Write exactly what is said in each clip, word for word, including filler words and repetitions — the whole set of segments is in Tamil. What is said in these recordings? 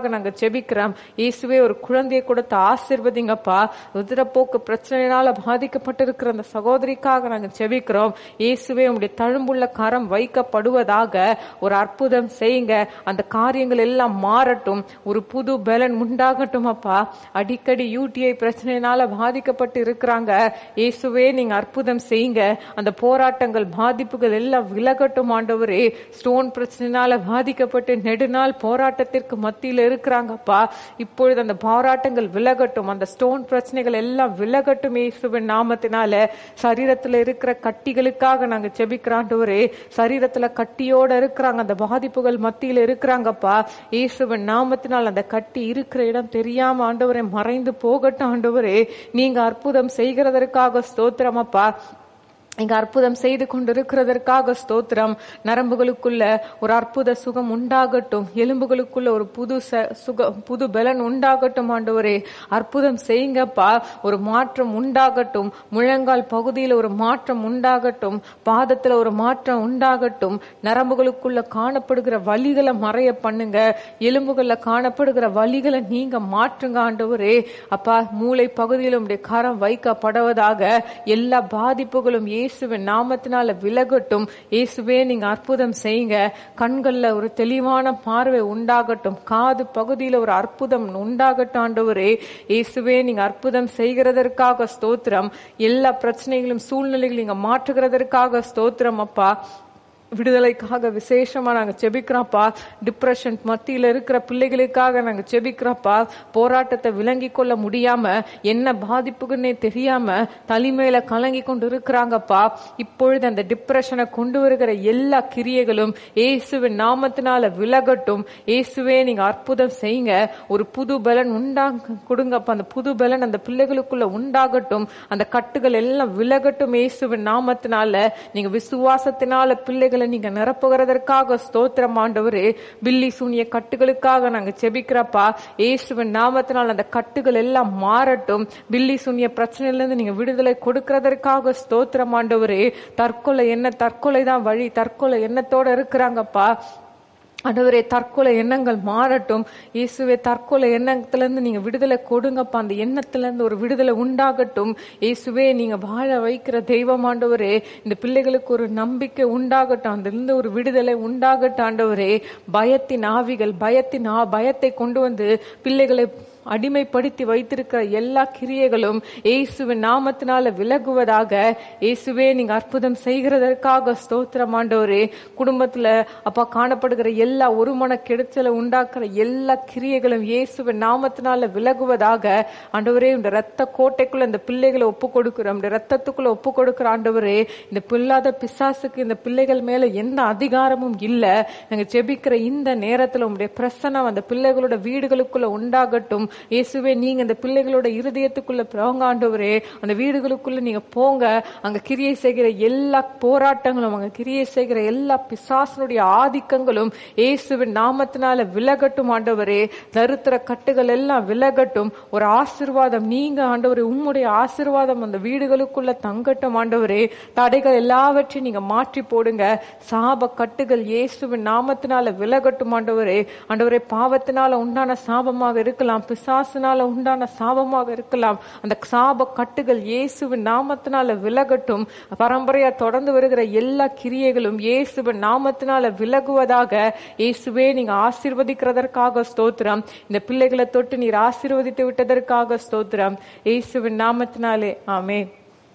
பிள்ளைகளுக்காக நாங்க ஜெபிக்கிறோம். இயேசுவே ஒரு குழந்தையை கொடுத்து ஆசீர்வதிங்கப்பா. உதிரப்போக்கு பிரச்சனையினால பாதிக்கப்பட்டிருக்கிற அந்த சகோதரிக்காக நாங்க ஜெபிக்கிறோம். இயேசுவே உங்களுடைய தழும்புள்ள கரம் வைக்கப்படுவதாக. ஒரு அற்புதம் செய்யுங்க. அந்த காரியங்கள் எல்லாம் மாறட்டும். ஒரு புது பலன் உண்டாகட்டும் அப்பா. அடிக்கடி யூடிஐ பிரச்சனையினால பாதிக்கப்பட்டு இருக்கிறாங்க. இயேசுவே நீங்க அற்புதம் செய்யுங்க. அந்த போராட்டங்கள் பாதிப்புகள் எல்லாம் விலகட்டும் ஆண்டவரே. ஸ்டோன் பிரச்சனையினால பாதிக்கப்பட்டு நெடுநாள் போராட்டத்திற்கு மத்தியில் இருக்கிறாங்கப்பா. இப்பொழுது அந்த போராட்டங்கள் விலகட்டும். அந்த ஸ்டோன் பிரச்சனைகள் எல்லாம் விலகட்டும் இயேசுவின் நாமத்தினால. சரீரத்துல இருக்கிற கட்டிகளுக்காக நாங்க ஜெபிக்கிறோம் ஆண்டவரே. சரீரத்துல கட்டியோட இருக்கிறாங்க, அந்த பாதிப்புகள் மத்தியில் இருக்கிறாங்கப்பா. இயேசுவின் நாமத்தினால் அந்த கட்டி இருக்கிற இடம் தெரியாம ஆண்டவரே மறைந்து போகட்டும் ஆண்டவரே. நீங்க அற்புதம் செய்கிறதற்காக ஸ்தோத்திரம் அப்பா. இங்க அற்புதம் செய்து கொண்டிருக்கிறதற்காக ஸ்தோத்திரம். நரம்புகளுக்குள்ள ஒரு அற்புத சுகம் உண்டாகட்டும். எலும்புகளுக்குள்ள ஒரு புது சுக புது பலன் உண்டாகட்டும் ஆண்டவரே. அற்புதம் செய்யுங்கப்பா. ஒரு மாற்றம் உண்டாகட்டும். முழங்கால் பகுதியில் ஒரு மாற்றம் உண்டாகட்டும். பாதத்துல ஒரு மாற்றம் உண்டாகட்டும். நரம்புகளுக்குள்ள காணப்படுகிற வலிகளை மறைய பண்ணுங்க. எலும்புகள்ல காணப்படுகிற வலிகளை நீங்க மாற்றுங்க ஆண்டவரே. அப்பா, மூளை பகுதியில் உடைய கரம் வைக்கப்படுவதாக. எல்லா பாதிப்புகளும் இயேசுவின் நாமத்தினால விலகட்டும். இயேசுவே நீங்க அற்புதம் செய்யுங்க. கண்கள்ல ஒரு தெளிவான பார்வை உண்டாகட்டும். காது பகுதியில ஒரு அற்புதம் உண்டாகட்டும் ஆண்டவரே. இயேசுவே நீங்க அற்புதம் செய்கிறதற்காக ஸ்தோத்திரம். எல்லா பிரச்சனைகளும் சூழ்நிலைகளும் நீங்க மாற்றுகிறதற்காக ஸ்தோத்திரம் அப்பா. விடுதலைக்காக விசேஷமா நாங்க ஜெபிக்கிறோம்ப்பா. டிப்ரெஷன் மத்தியில இருக்கிற பிள்ளைகளுக்காக நாங்க ஜெபிக்கிறோம்ப்பா. போராட்டத்தை விளங்கி கொள்ள முடியாம, என்ன பாதிப்புக்குன்னே தெரியாம தலைமையில கலங்கி கொண்டு இருக்கிறாங்கப்பா. இப்பொழுது அந்த டிப்ரெஷனை கொண்டு வருகிற எல்லா கிரியைகளும் இயேசுவின் நாமத்தினால விலகட்டும். இயேசுவே நீங்க அற்புதம் செய்யுங்க. ஒரு புது பலன் உண்டாங்க கொடுங்கப்பா. அந்த புது பலன் அந்த பிள்ளைகளுக்குள்ள உண்டாகட்டும். அந்த கட்டுகள் எல்லாம் விலகட்டும் இயேசுவின் நாமத்தினால. நீங்க விசுவாசத்தினால பிள்ளைகள் நீங்க நிரப்புகிறதற்காக ஸ்தோத்திரம் ஆண்டவரே. பில்லி சூனிய கட்டுகளுக்காக நாங்க ஜெபிக்கிறப்பா. இயேசுவின் நாமத்தினால் அந்த கட்டுகள் எல்லாம் மாறட்டும். பில்லி சூனிய பிரச்சனையில இருந்து நீங்க விடுதலை கொடுக்கிறதற்காக ஸ்தோத்திரம் ஆண்டவரே. தற்கொலை என்ன, தற்கொலை தான் வழி, தற்கொலை எண்ணத்தோட இருக்கிறாங்கப்பா. ஆண்டவரே, தற்கொலை எண்ணங்கள் மாறட்டும். இயேசுவே, தற்கொலை எண்ணத்திலிருந்து நீங்க விடுதலை கொடுங்கப்பா. அந்த எண்ணத்திலிருந்து ஒரு விடுதலை உண்டாகட்டும். இயேசுவே, நீங்க வாழ வைக்கிற தெய்வம் ஆண்டவரே. இந்த பிள்ளைகளுக்கு ஒரு நம்பிக்கை உண்டாகட்டும். அதிலிருந்து ஒரு விடுதலை உண்டாகட்டும் ஆண்டவரே. பயத்தின் ஆவிகள், பயத்தின் பயத்தை கொண்டு வந்து பிள்ளைகளை அடிமைப்படுத்தி வைத்திருக்கிற எல்லா கிரியைகளும் இயேசுவின் நாமத்தினால விலகுவதாக. இயேசுவே நீங்க அற்புதம் செய்கிறதற்காக ஸ்தோத்திரம் ஆண்டவரே. குடும்பத்துல அப்பா காணப்படுகிற எல்லா ஒரு மன கெடுச்சலை உண்டாக்குற எல்லா கிரியைகளும் இயேசுவின் நாமத்தினால விலகுவதாக. ஆண்டவரே, இந்த ரத்த கோட்டைக்குள்ள இந்த பிள்ளைகளை ஒப்பு கொடுக்கிறோம். இந்த ரத்தத்துக்குள்ள ஒப்பு கொடுக்கிற ஆண்டவரே, இந்த பிள்ளாத பிசாசுக்கு இந்த பிள்ளைகள் மேல எந்த அதிகாரமும் இல்ல. நாங்க ஜெபிக்கிற இந்த நேரத்துல உங்களுடைய பிரசன்னம் அந்த பிள்ளைகளோட வீடுகளுக்குள்ள உண்டாகட்டும். இயேசுவே, நீங்க அந்த பிள்ளைகளோட இருதயத்துக்குள்ள போங்க ஆண்டவரே. அந்த வீடுகளுக்குள்ள நீங்க போங்க. அங்க கிரியை செய்கிற எல்லா போராட்டங்களும், அங்க கிரியை செய்கிற எல்லா பிசாசனுடைய ஆதிக்கங்களும் இயேசுவின் நாமத்தினால விலகட்டும் ஆண்டவரே. தரித்திர கட்டுகள் எல்லாம் விலகட்டும். ஒரு ஆசீர்வாதம் நீங்க ஆண்டவரே, உம்முடைய ஆசீர்வாதம் அந்த வீடுகளுக்குள்ள தங்கட்டும் ஆண்டவரே. தடைகள் எல்லாவற்றையும் நீங்க மாற்றி போடுங்க. சாப கட்டுகள் இயேசுவின் நாமத்தினால விலகட்டும் ஆண்டவரே. ஆண்டவரே, பாவத்தினால உண்டான சாபமாக இருக்கலாம், பிசாசினால உண்டான சாபமாக இருக்கலாம். அந்த சாப கட்டுகள் இயேசுவின் நாமத்தினால விலகட்டும். பரம்பரையா தொடர்ந்து வருகிற எல்லா கிரியைகளும் இயேசுவின் நாமத்தினால விலகுவதாக. இயேசுவே, நீங்க ஆசீர்வதிக்கிறதற்காக ஸ்தோத்திரம். இந்த பிள்ளைகளை தொட்டு நீர் ஆசீர்வதித்து விட்டதற்காக ஸ்தோத்திரம். இயேசுவின் நாமத்தினாலே ஆமென்.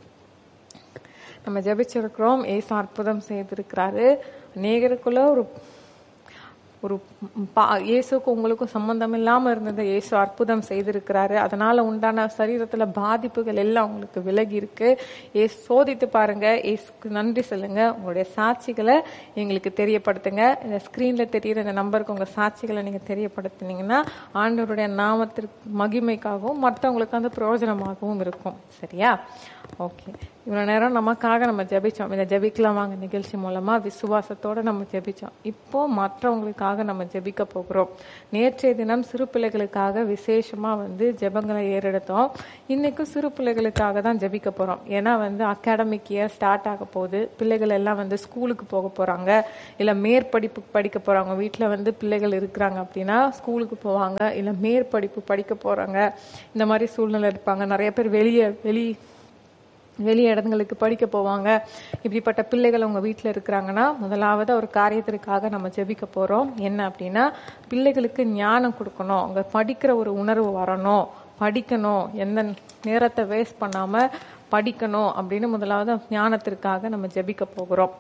நம்ம ஜெபிச்சிருக்கிறோம். இயேசு அற்புதம் செய்திருக்கிறாரு. அநேகருக்குள்ள ஒரு ஒரு இயேசுக்கு உங்களுக்கும் சம்பந்தம் இல்லாம இருந்தது. இயேசு அற்புதம் செய்திருக்கிறாரு. அதனால உண்டான சரீரத்துல பாதிப்புகள் எல்லாம் உங்களுக்கு விலகி இருக்கு. ஏசு சோதித்து பாருங்க. இயேசுக்கு நன்றி சொல்லுங்க. உங்களுடைய சாட்சிகளை எங்களுக்கு தெரியப்படுத்துங்க. இந்த ஸ்கிரீன்ல தெரியுற இந்த நம்பருக்கு உங்க சாட்சிகளை நீங்க தெரியப்படுத்தினீங்கன்னா ஆண்டவருடைய நாமத்திற்கு மகிமைக்காகவும் மற்றவங்களுக்கு அந்த பிரயோஜனமாகவும் இருக்கும். சரியா? ஓகே, இவ்வளவு நேரம் நமக்காக நம்ம ஜெபிச்சோம். இதை ஜெபிக்கலாம் வாங்க நிகழ்ச்சி மூலமா விசுவாசத்தோட நம்ம ஜெபிச்சோம். இப்போ மற்றவங்களுக்காக நம்ம ஜெபிக்க போகிறோம். நேற்றைய தினம் சிறு பிள்ளைகளுக்காக விசேஷமா வந்து ஜெபங்களை ஏறெடுத்தோம். இன்னைக்கும் சிறு பிள்ளைகளுக்காக தான் ஜெபிக்க போறோம். ஏன்னா வந்து அகாடமிக் இயர் ஸ்டார்ட் ஆக போகுது. பிள்ளைகள் எல்லாம் வந்து ஸ்கூலுக்கு போக போறாங்க, இல்ல மேற்படிப்பு படிக்க போறாங்க. வீட்டுல வந்து பிள்ளைகள் இருக்கிறாங்க அப்படின்னா ஸ்கூலுக்கு போவாங்க, இல்ல மேற்படிப்பு படிக்க போறாங்க. இந்த மாதிரி சூழ்நிலை இருப்பாங்க. நிறைய பேர் வெளியே வெளி வெளி இடங்களுக்கு படிக்க போவாங்க. இப்படிப்பட்ட பிள்ளைகள் உங்க வீட்டுல இருக்கிறாங்கன்னா முதலாவது ஒரு காரியத்திற்காக நம்ம ஜெபிக்க போறோம். என்ன அப்படின்னா, பிள்ளைகளுக்கு ஞானம் கொடுக்கணும், அவங்க படிக்கிற ஒரு உணர்வு வரணும், படிக்கணும், எந்த நேரத்தை வேஸ்ட் பண்ணாம படிக்கணும் அப்படின்னு முதலாவது ஞானத்திற்காக நம்ம ஜெபிக்க போகிறோம்.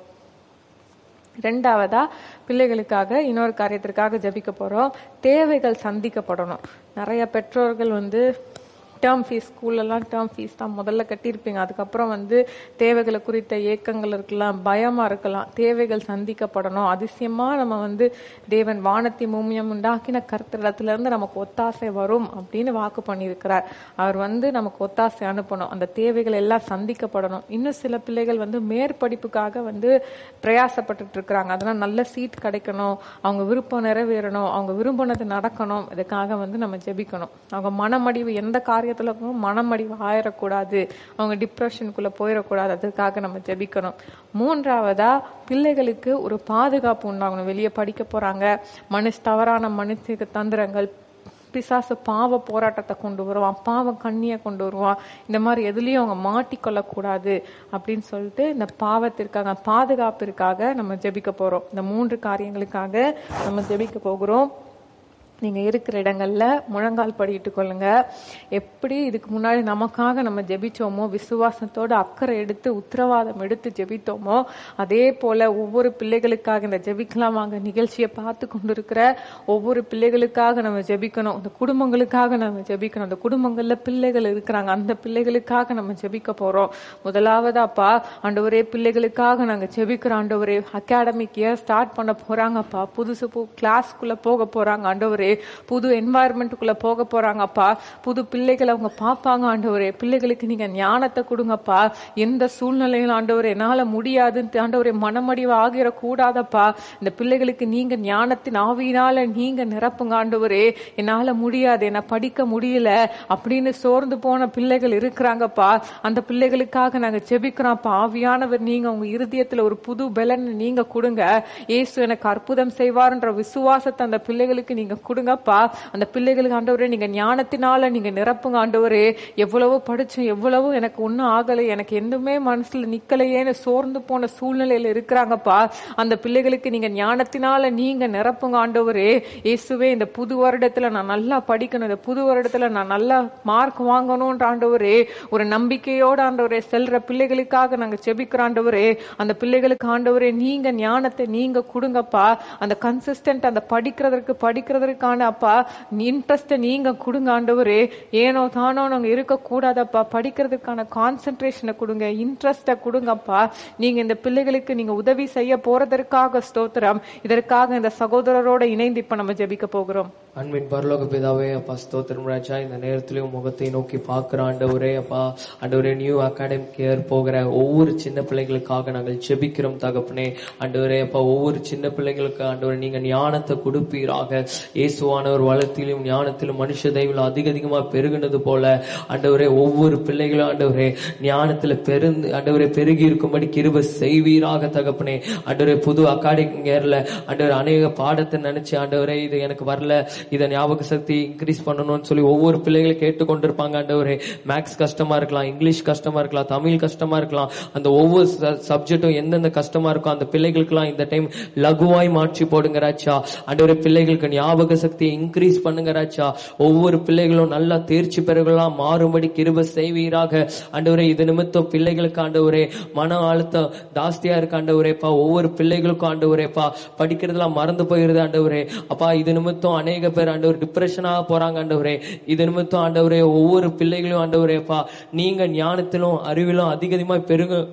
ரெண்டாவதா பிள்ளைகளுக்காக இன்னொரு காரியத்திற்காக ஜெபிக்க போறோம். தேவைகள் சந்திக்கப்படணும். நிறைய பெற்றோர்கள் வந்து டேர்ம் ஃபீஸ், ஸ்கூல்லலாம் டேர்ம் ஃபீஸ் தான் முதல்ல கட்டியிருப்பீங்க. அதுக்கப்புறம் வந்து தேவைகளை குறித்த ஏக்கங்கள் இருக்கலாம், பயமா இருக்கலாம். தேவைகள் சந்திக்கப்படணும். அதிசயமா நம்ம வந்து தேவன் வானத்தை பூமியும் உண்டாக்கின கர்த்தரிடத்துல இருந்து நமக்கு ஒத்தாசை வரும் அப்படின்னு வாக்கு பண்ணியிருக்கிறார். அவர் வந்து நமக்கு ஒத்தாசை அனுப்பணும். அந்த தேவைகள் எல்லாம் சந்திக்கப்படணும். இன்னும் சில பிள்ளைகள் வந்து மேற்படிப்புக்காக வந்து பிரயாசப்பட்டு இருக்கிறாங்க. அதெல்லாம் நல்ல சீட் கிடைக்கணும், அவங்க விருப்பம் நிறைவேறணும், அவங்க விரும்பினது நடக்கணும். இதுக்காக வந்து நம்ம ஜெபிக்கணும். அவங்க மனமடிவு எந்த காரியம் மனமடிவு ஆயிடக்கூடாது, அவங்க டிப்ரெஷனுக்குள்ள போயிடக்கூடாது. அதுக்காக நம்ம ஜெபிக்கணும். மூன்றாவதா பிள்ளைகளுக்கு ஒரு பாதுகாப்பு உண்டாகணும். வெளியே படிக்க போறாங்க, மனுஷ தவறான மனுஷ தந்திரங்கள், பிசாசு பாவ போராட்டத்தை கொண்டு வருவான், பாவ கண்ணியை கொண்டு வருவான். இந்த மாதிரி எதுலயும் அவங்க மாட்டிக்கொள்ள கூடாது அப்படின்னு சொல்லிட்டு இந்த பாவத்திற்காக பாதுகாப்பிற்காக நம்ம ஜெபிக்க போறோம். இந்த மூன்று காரியங்களுக்காக நம்ம ஜெபிக்க போகிறோம். நீங்க இருக்கிற இடங்கள்ல முழங்கால் படிட்டு கொள்ளுங்க. எப்படி இதுக்கு முன்னாடி நமக்காக நம்ம ஜெபிச்சோமோ, விசுவாசத்தோட அக்கறை எடுத்து உத்தரவாதம் எடுத்து ஜெபித்தோமோ, அதே போல ஒவ்வொரு பிள்ளைகளுக்காக இந்த ஜெபிக்கலாம் வாங்க நிகழ்ச்சியை பார்த்து கொண்டிருக்கிற ஒவ்வொரு பிள்ளைகளுக்காக நம்ம ஜெபிக்கணும். இந்த குடும்பங்களுக்காக நம்ம ஜெபிக்கணும். அந்த குடும்பங்கள்ல பிள்ளைகள் இருக்கிறாங்க, அந்த பிள்ளைகளுக்காக நம்ம ஜெபிக்க போறோம். முதலாவதாப்பா ஆண்டவரே, பிள்ளைகளுக்காக நாங்க ஜெபிக்கிறோம். ஆண்டவரே, அகாடமிக் இயர் ஸ்டார்ட் பண்ண போறாங்கப்பா, புதுசு கிளாஸ்க்குள்ள போக போறாங்க. ஆண்டவரே, புது என்வாயர்மெண்ட்டுக்குள்ள போக போறாங்கப்பா, புது பிள்ளைகளை அவங்க பாப்பாங்க. ஆண்டவரே, பிள்ளைகளுக்கு நீங்க ஞானத்தை கொடுங்கப்பா. எந்த சூழ்நிலையிலும் ஆண்டவரே என்னால முடியாதுன்னு ஆண்டவரே மனமடிவு ஆகிற கூடாதப்பா. இந்த பிள்ளைகளுக்கு நீங்க ஞானத்தின் ஆவியினால நீங்க நிரப்புங்க. ஆண்டவரே, என்னால முடியாது, என்ன படிக்க முடியல அப்படின்னு சோர்ந்து போன பிள்ளைகள் இருக்கிறாங்கப்பா. அந்த பிள்ளைகளுக்காக நாங்க ஜெபிக்கிறோம்ப்பா. ஆவியானவர் நீங்க உங்க இருதயத்துல ஒரு புது பலன் நீங்க கொடுங்க. இயேசு எனக்கு அற்புதம் செய்வார்ன்ற விசுவாசத்தை அந்த பிள்ளைகளுக்கு நீங்க கொடுங்கப்பா. அந்த பிள்ளைகளுக்கு ஆண்டவரே நீங்க ஞானத்தினால நீங்க நிரப்புங்க. ஆண்டவரே, எவ்வளவு படிச்சும் எவ்வளவு எனக்கு ஒன்னும் ஆகலை, எனக்கு எதுவுமே மனசுல நிக்கலையேன்னு சோர்ந்து போன சூழ்நிலையில இருக்கிறாங்கப்பா. அந்த பிள்ளைகளுக்கு நீங்க ஞானத்தினால நீங்க நிரப்புங்க. ஆண்டவரே இயேசுவே, இந்த புது வருடத்துல நான் நல்லா படிக்கணும், இந்த புது வருடத்துல நான் நல்லா மார்க் வாங்கணும்ன்ற ஆண்டவரே ஒரு நம்பிக்கையோட ஆண்டவரே செல்ற பிள்ளைகளுக்காக நாங்க ஜெபிக்கிறோம். ஆண்டவரே, அந்த பிள்ளைகளுக்கு ஆண்டவரே நீங்க ஞானத்தை நீங்க கொடுங்கப்பா. அந்த கன்சிஸ்டன்ட், அந்த படிக்கிறதற்கு படிக்கிறதற்கான அப்பா இன்ட்ரெஸ்ட் நீங்க கொடுங்க. ஆண்டவரே, ஏனோ தானோ நாங்க இருக்க கூடாதப்பா. படிக்கிறதுக்கான கான்சென்ட்ரேஷனை கொடுங்க, இன்ட்ரெஸ்ட கொடுங்கப்பா. நீங்க இந்த பிள்ளைகளுக்கு நீங்க உதவி செய்ய போறதற்காக ஸ்தோத்திரம். இதற்காக இந்த சகோதரரோட இணைந்து இப்ப நம்ம ஜெபிக்க போகிறோம். அன்பின் பரலோக பிதாவே, அப்பா ஸ்தோத்திரம் ராஜா. இந்த நேரத்திலும் முகத்தை நோக்கி பார்க்கிற ஆண்டவரே, அப்பா ஆண்டவரே, நியூ அகாடமிக் இயர் போகிற ஒவ்வொரு சின்ன பிள்ளைகளுக்காக நாங்கள் ஜெபிக்கிறோம் தகப்பனே. ஆண்டவரே அப்பா, ஒவ்வொரு சின்ன பிள்ளைகளுக்கு ஆண்டவரே நீங்க ஞானத்தை கொடுப்பீராக. இயேசுவானவர் வளத்திலும் ஞானத்திலும் மனுஷ தெய்வம் அதிக அதிகமா பெருகினது போல ஆண்டவரே ஒவ்வொரு பிள்ளைகளும் ஆண்டவரே ஞானத்துல பெருந்து ஆண்டவரே பெருகி இருக்கும்படி கிருபை செய்வீராக தகப்பனே. ஆண்டவரே, புது அகாடமிக் இயர்ல ஆண்டவரே அநேக பாடத்தை நினைச்சு ஆண்டவரே இது எனக்கு வரல, இதை ஞாபக சக்தி இன்க்ரீஸ் பண்ணணும்னு சொல்லி ஒவ்வொரு பிள்ளைகளும் கேட்டுக்கொண்டிருப்பாங்க. ஆண்டவரே, மேக்ஸ் கஷ்டமா இருக்கலாம், இங்கிலீஷ் கஷ்டமா இருக்கலாம், தமிழ் கஷ்டமா இருக்கலாம். அந்த ஒவ்வொரு சப்ஜெக்டும் எந்தெந்த கஷ்டமா இருக்கும் அந்த பிள்ளைகளுக்கு எல்லாம் இந்த டைம் லகுவாய் மாற்றி போடுங்க ராஜா. ஆண்டவரே, பிள்ளைகளுக்கு ஞாபக சக்தியை இன்க்ரீஸ் பண்ணுங்க ராஜா. ஒவ்வொரு பிள்ளைகளும் நல்லா தேர்ச்சி பெறலாம் மாறும்படி கிருபை செய்வீராக. ஆண்டவரே, இது நிமித்தம் பிள்ளைகளுக்கு ஆண்டவரே மன அழுத்தம் ஜாஸ்தியா இருக்கு ஆண்டவரேப்பா. ஒவ்வொரு பிள்ளைகளுக்கும் ஆண்டவரேப்பா படிக்கிறதுலாம் மறந்து போயிருது ஆண்டவரே. அப்பா, இது நிமித்தம் அநேக பேர் ஆண்டவர் டிப்ரெஷனாக போறாங்க ஆண்டவரே. இது நிமித்தம் ஆண்டவரே ஒவ்வொரு பிள்ளைகளும் ஆண்டவரேப்பா நீங்க ஞானத்திலும் அறிவிலும் அதிக அதிகமா பெருக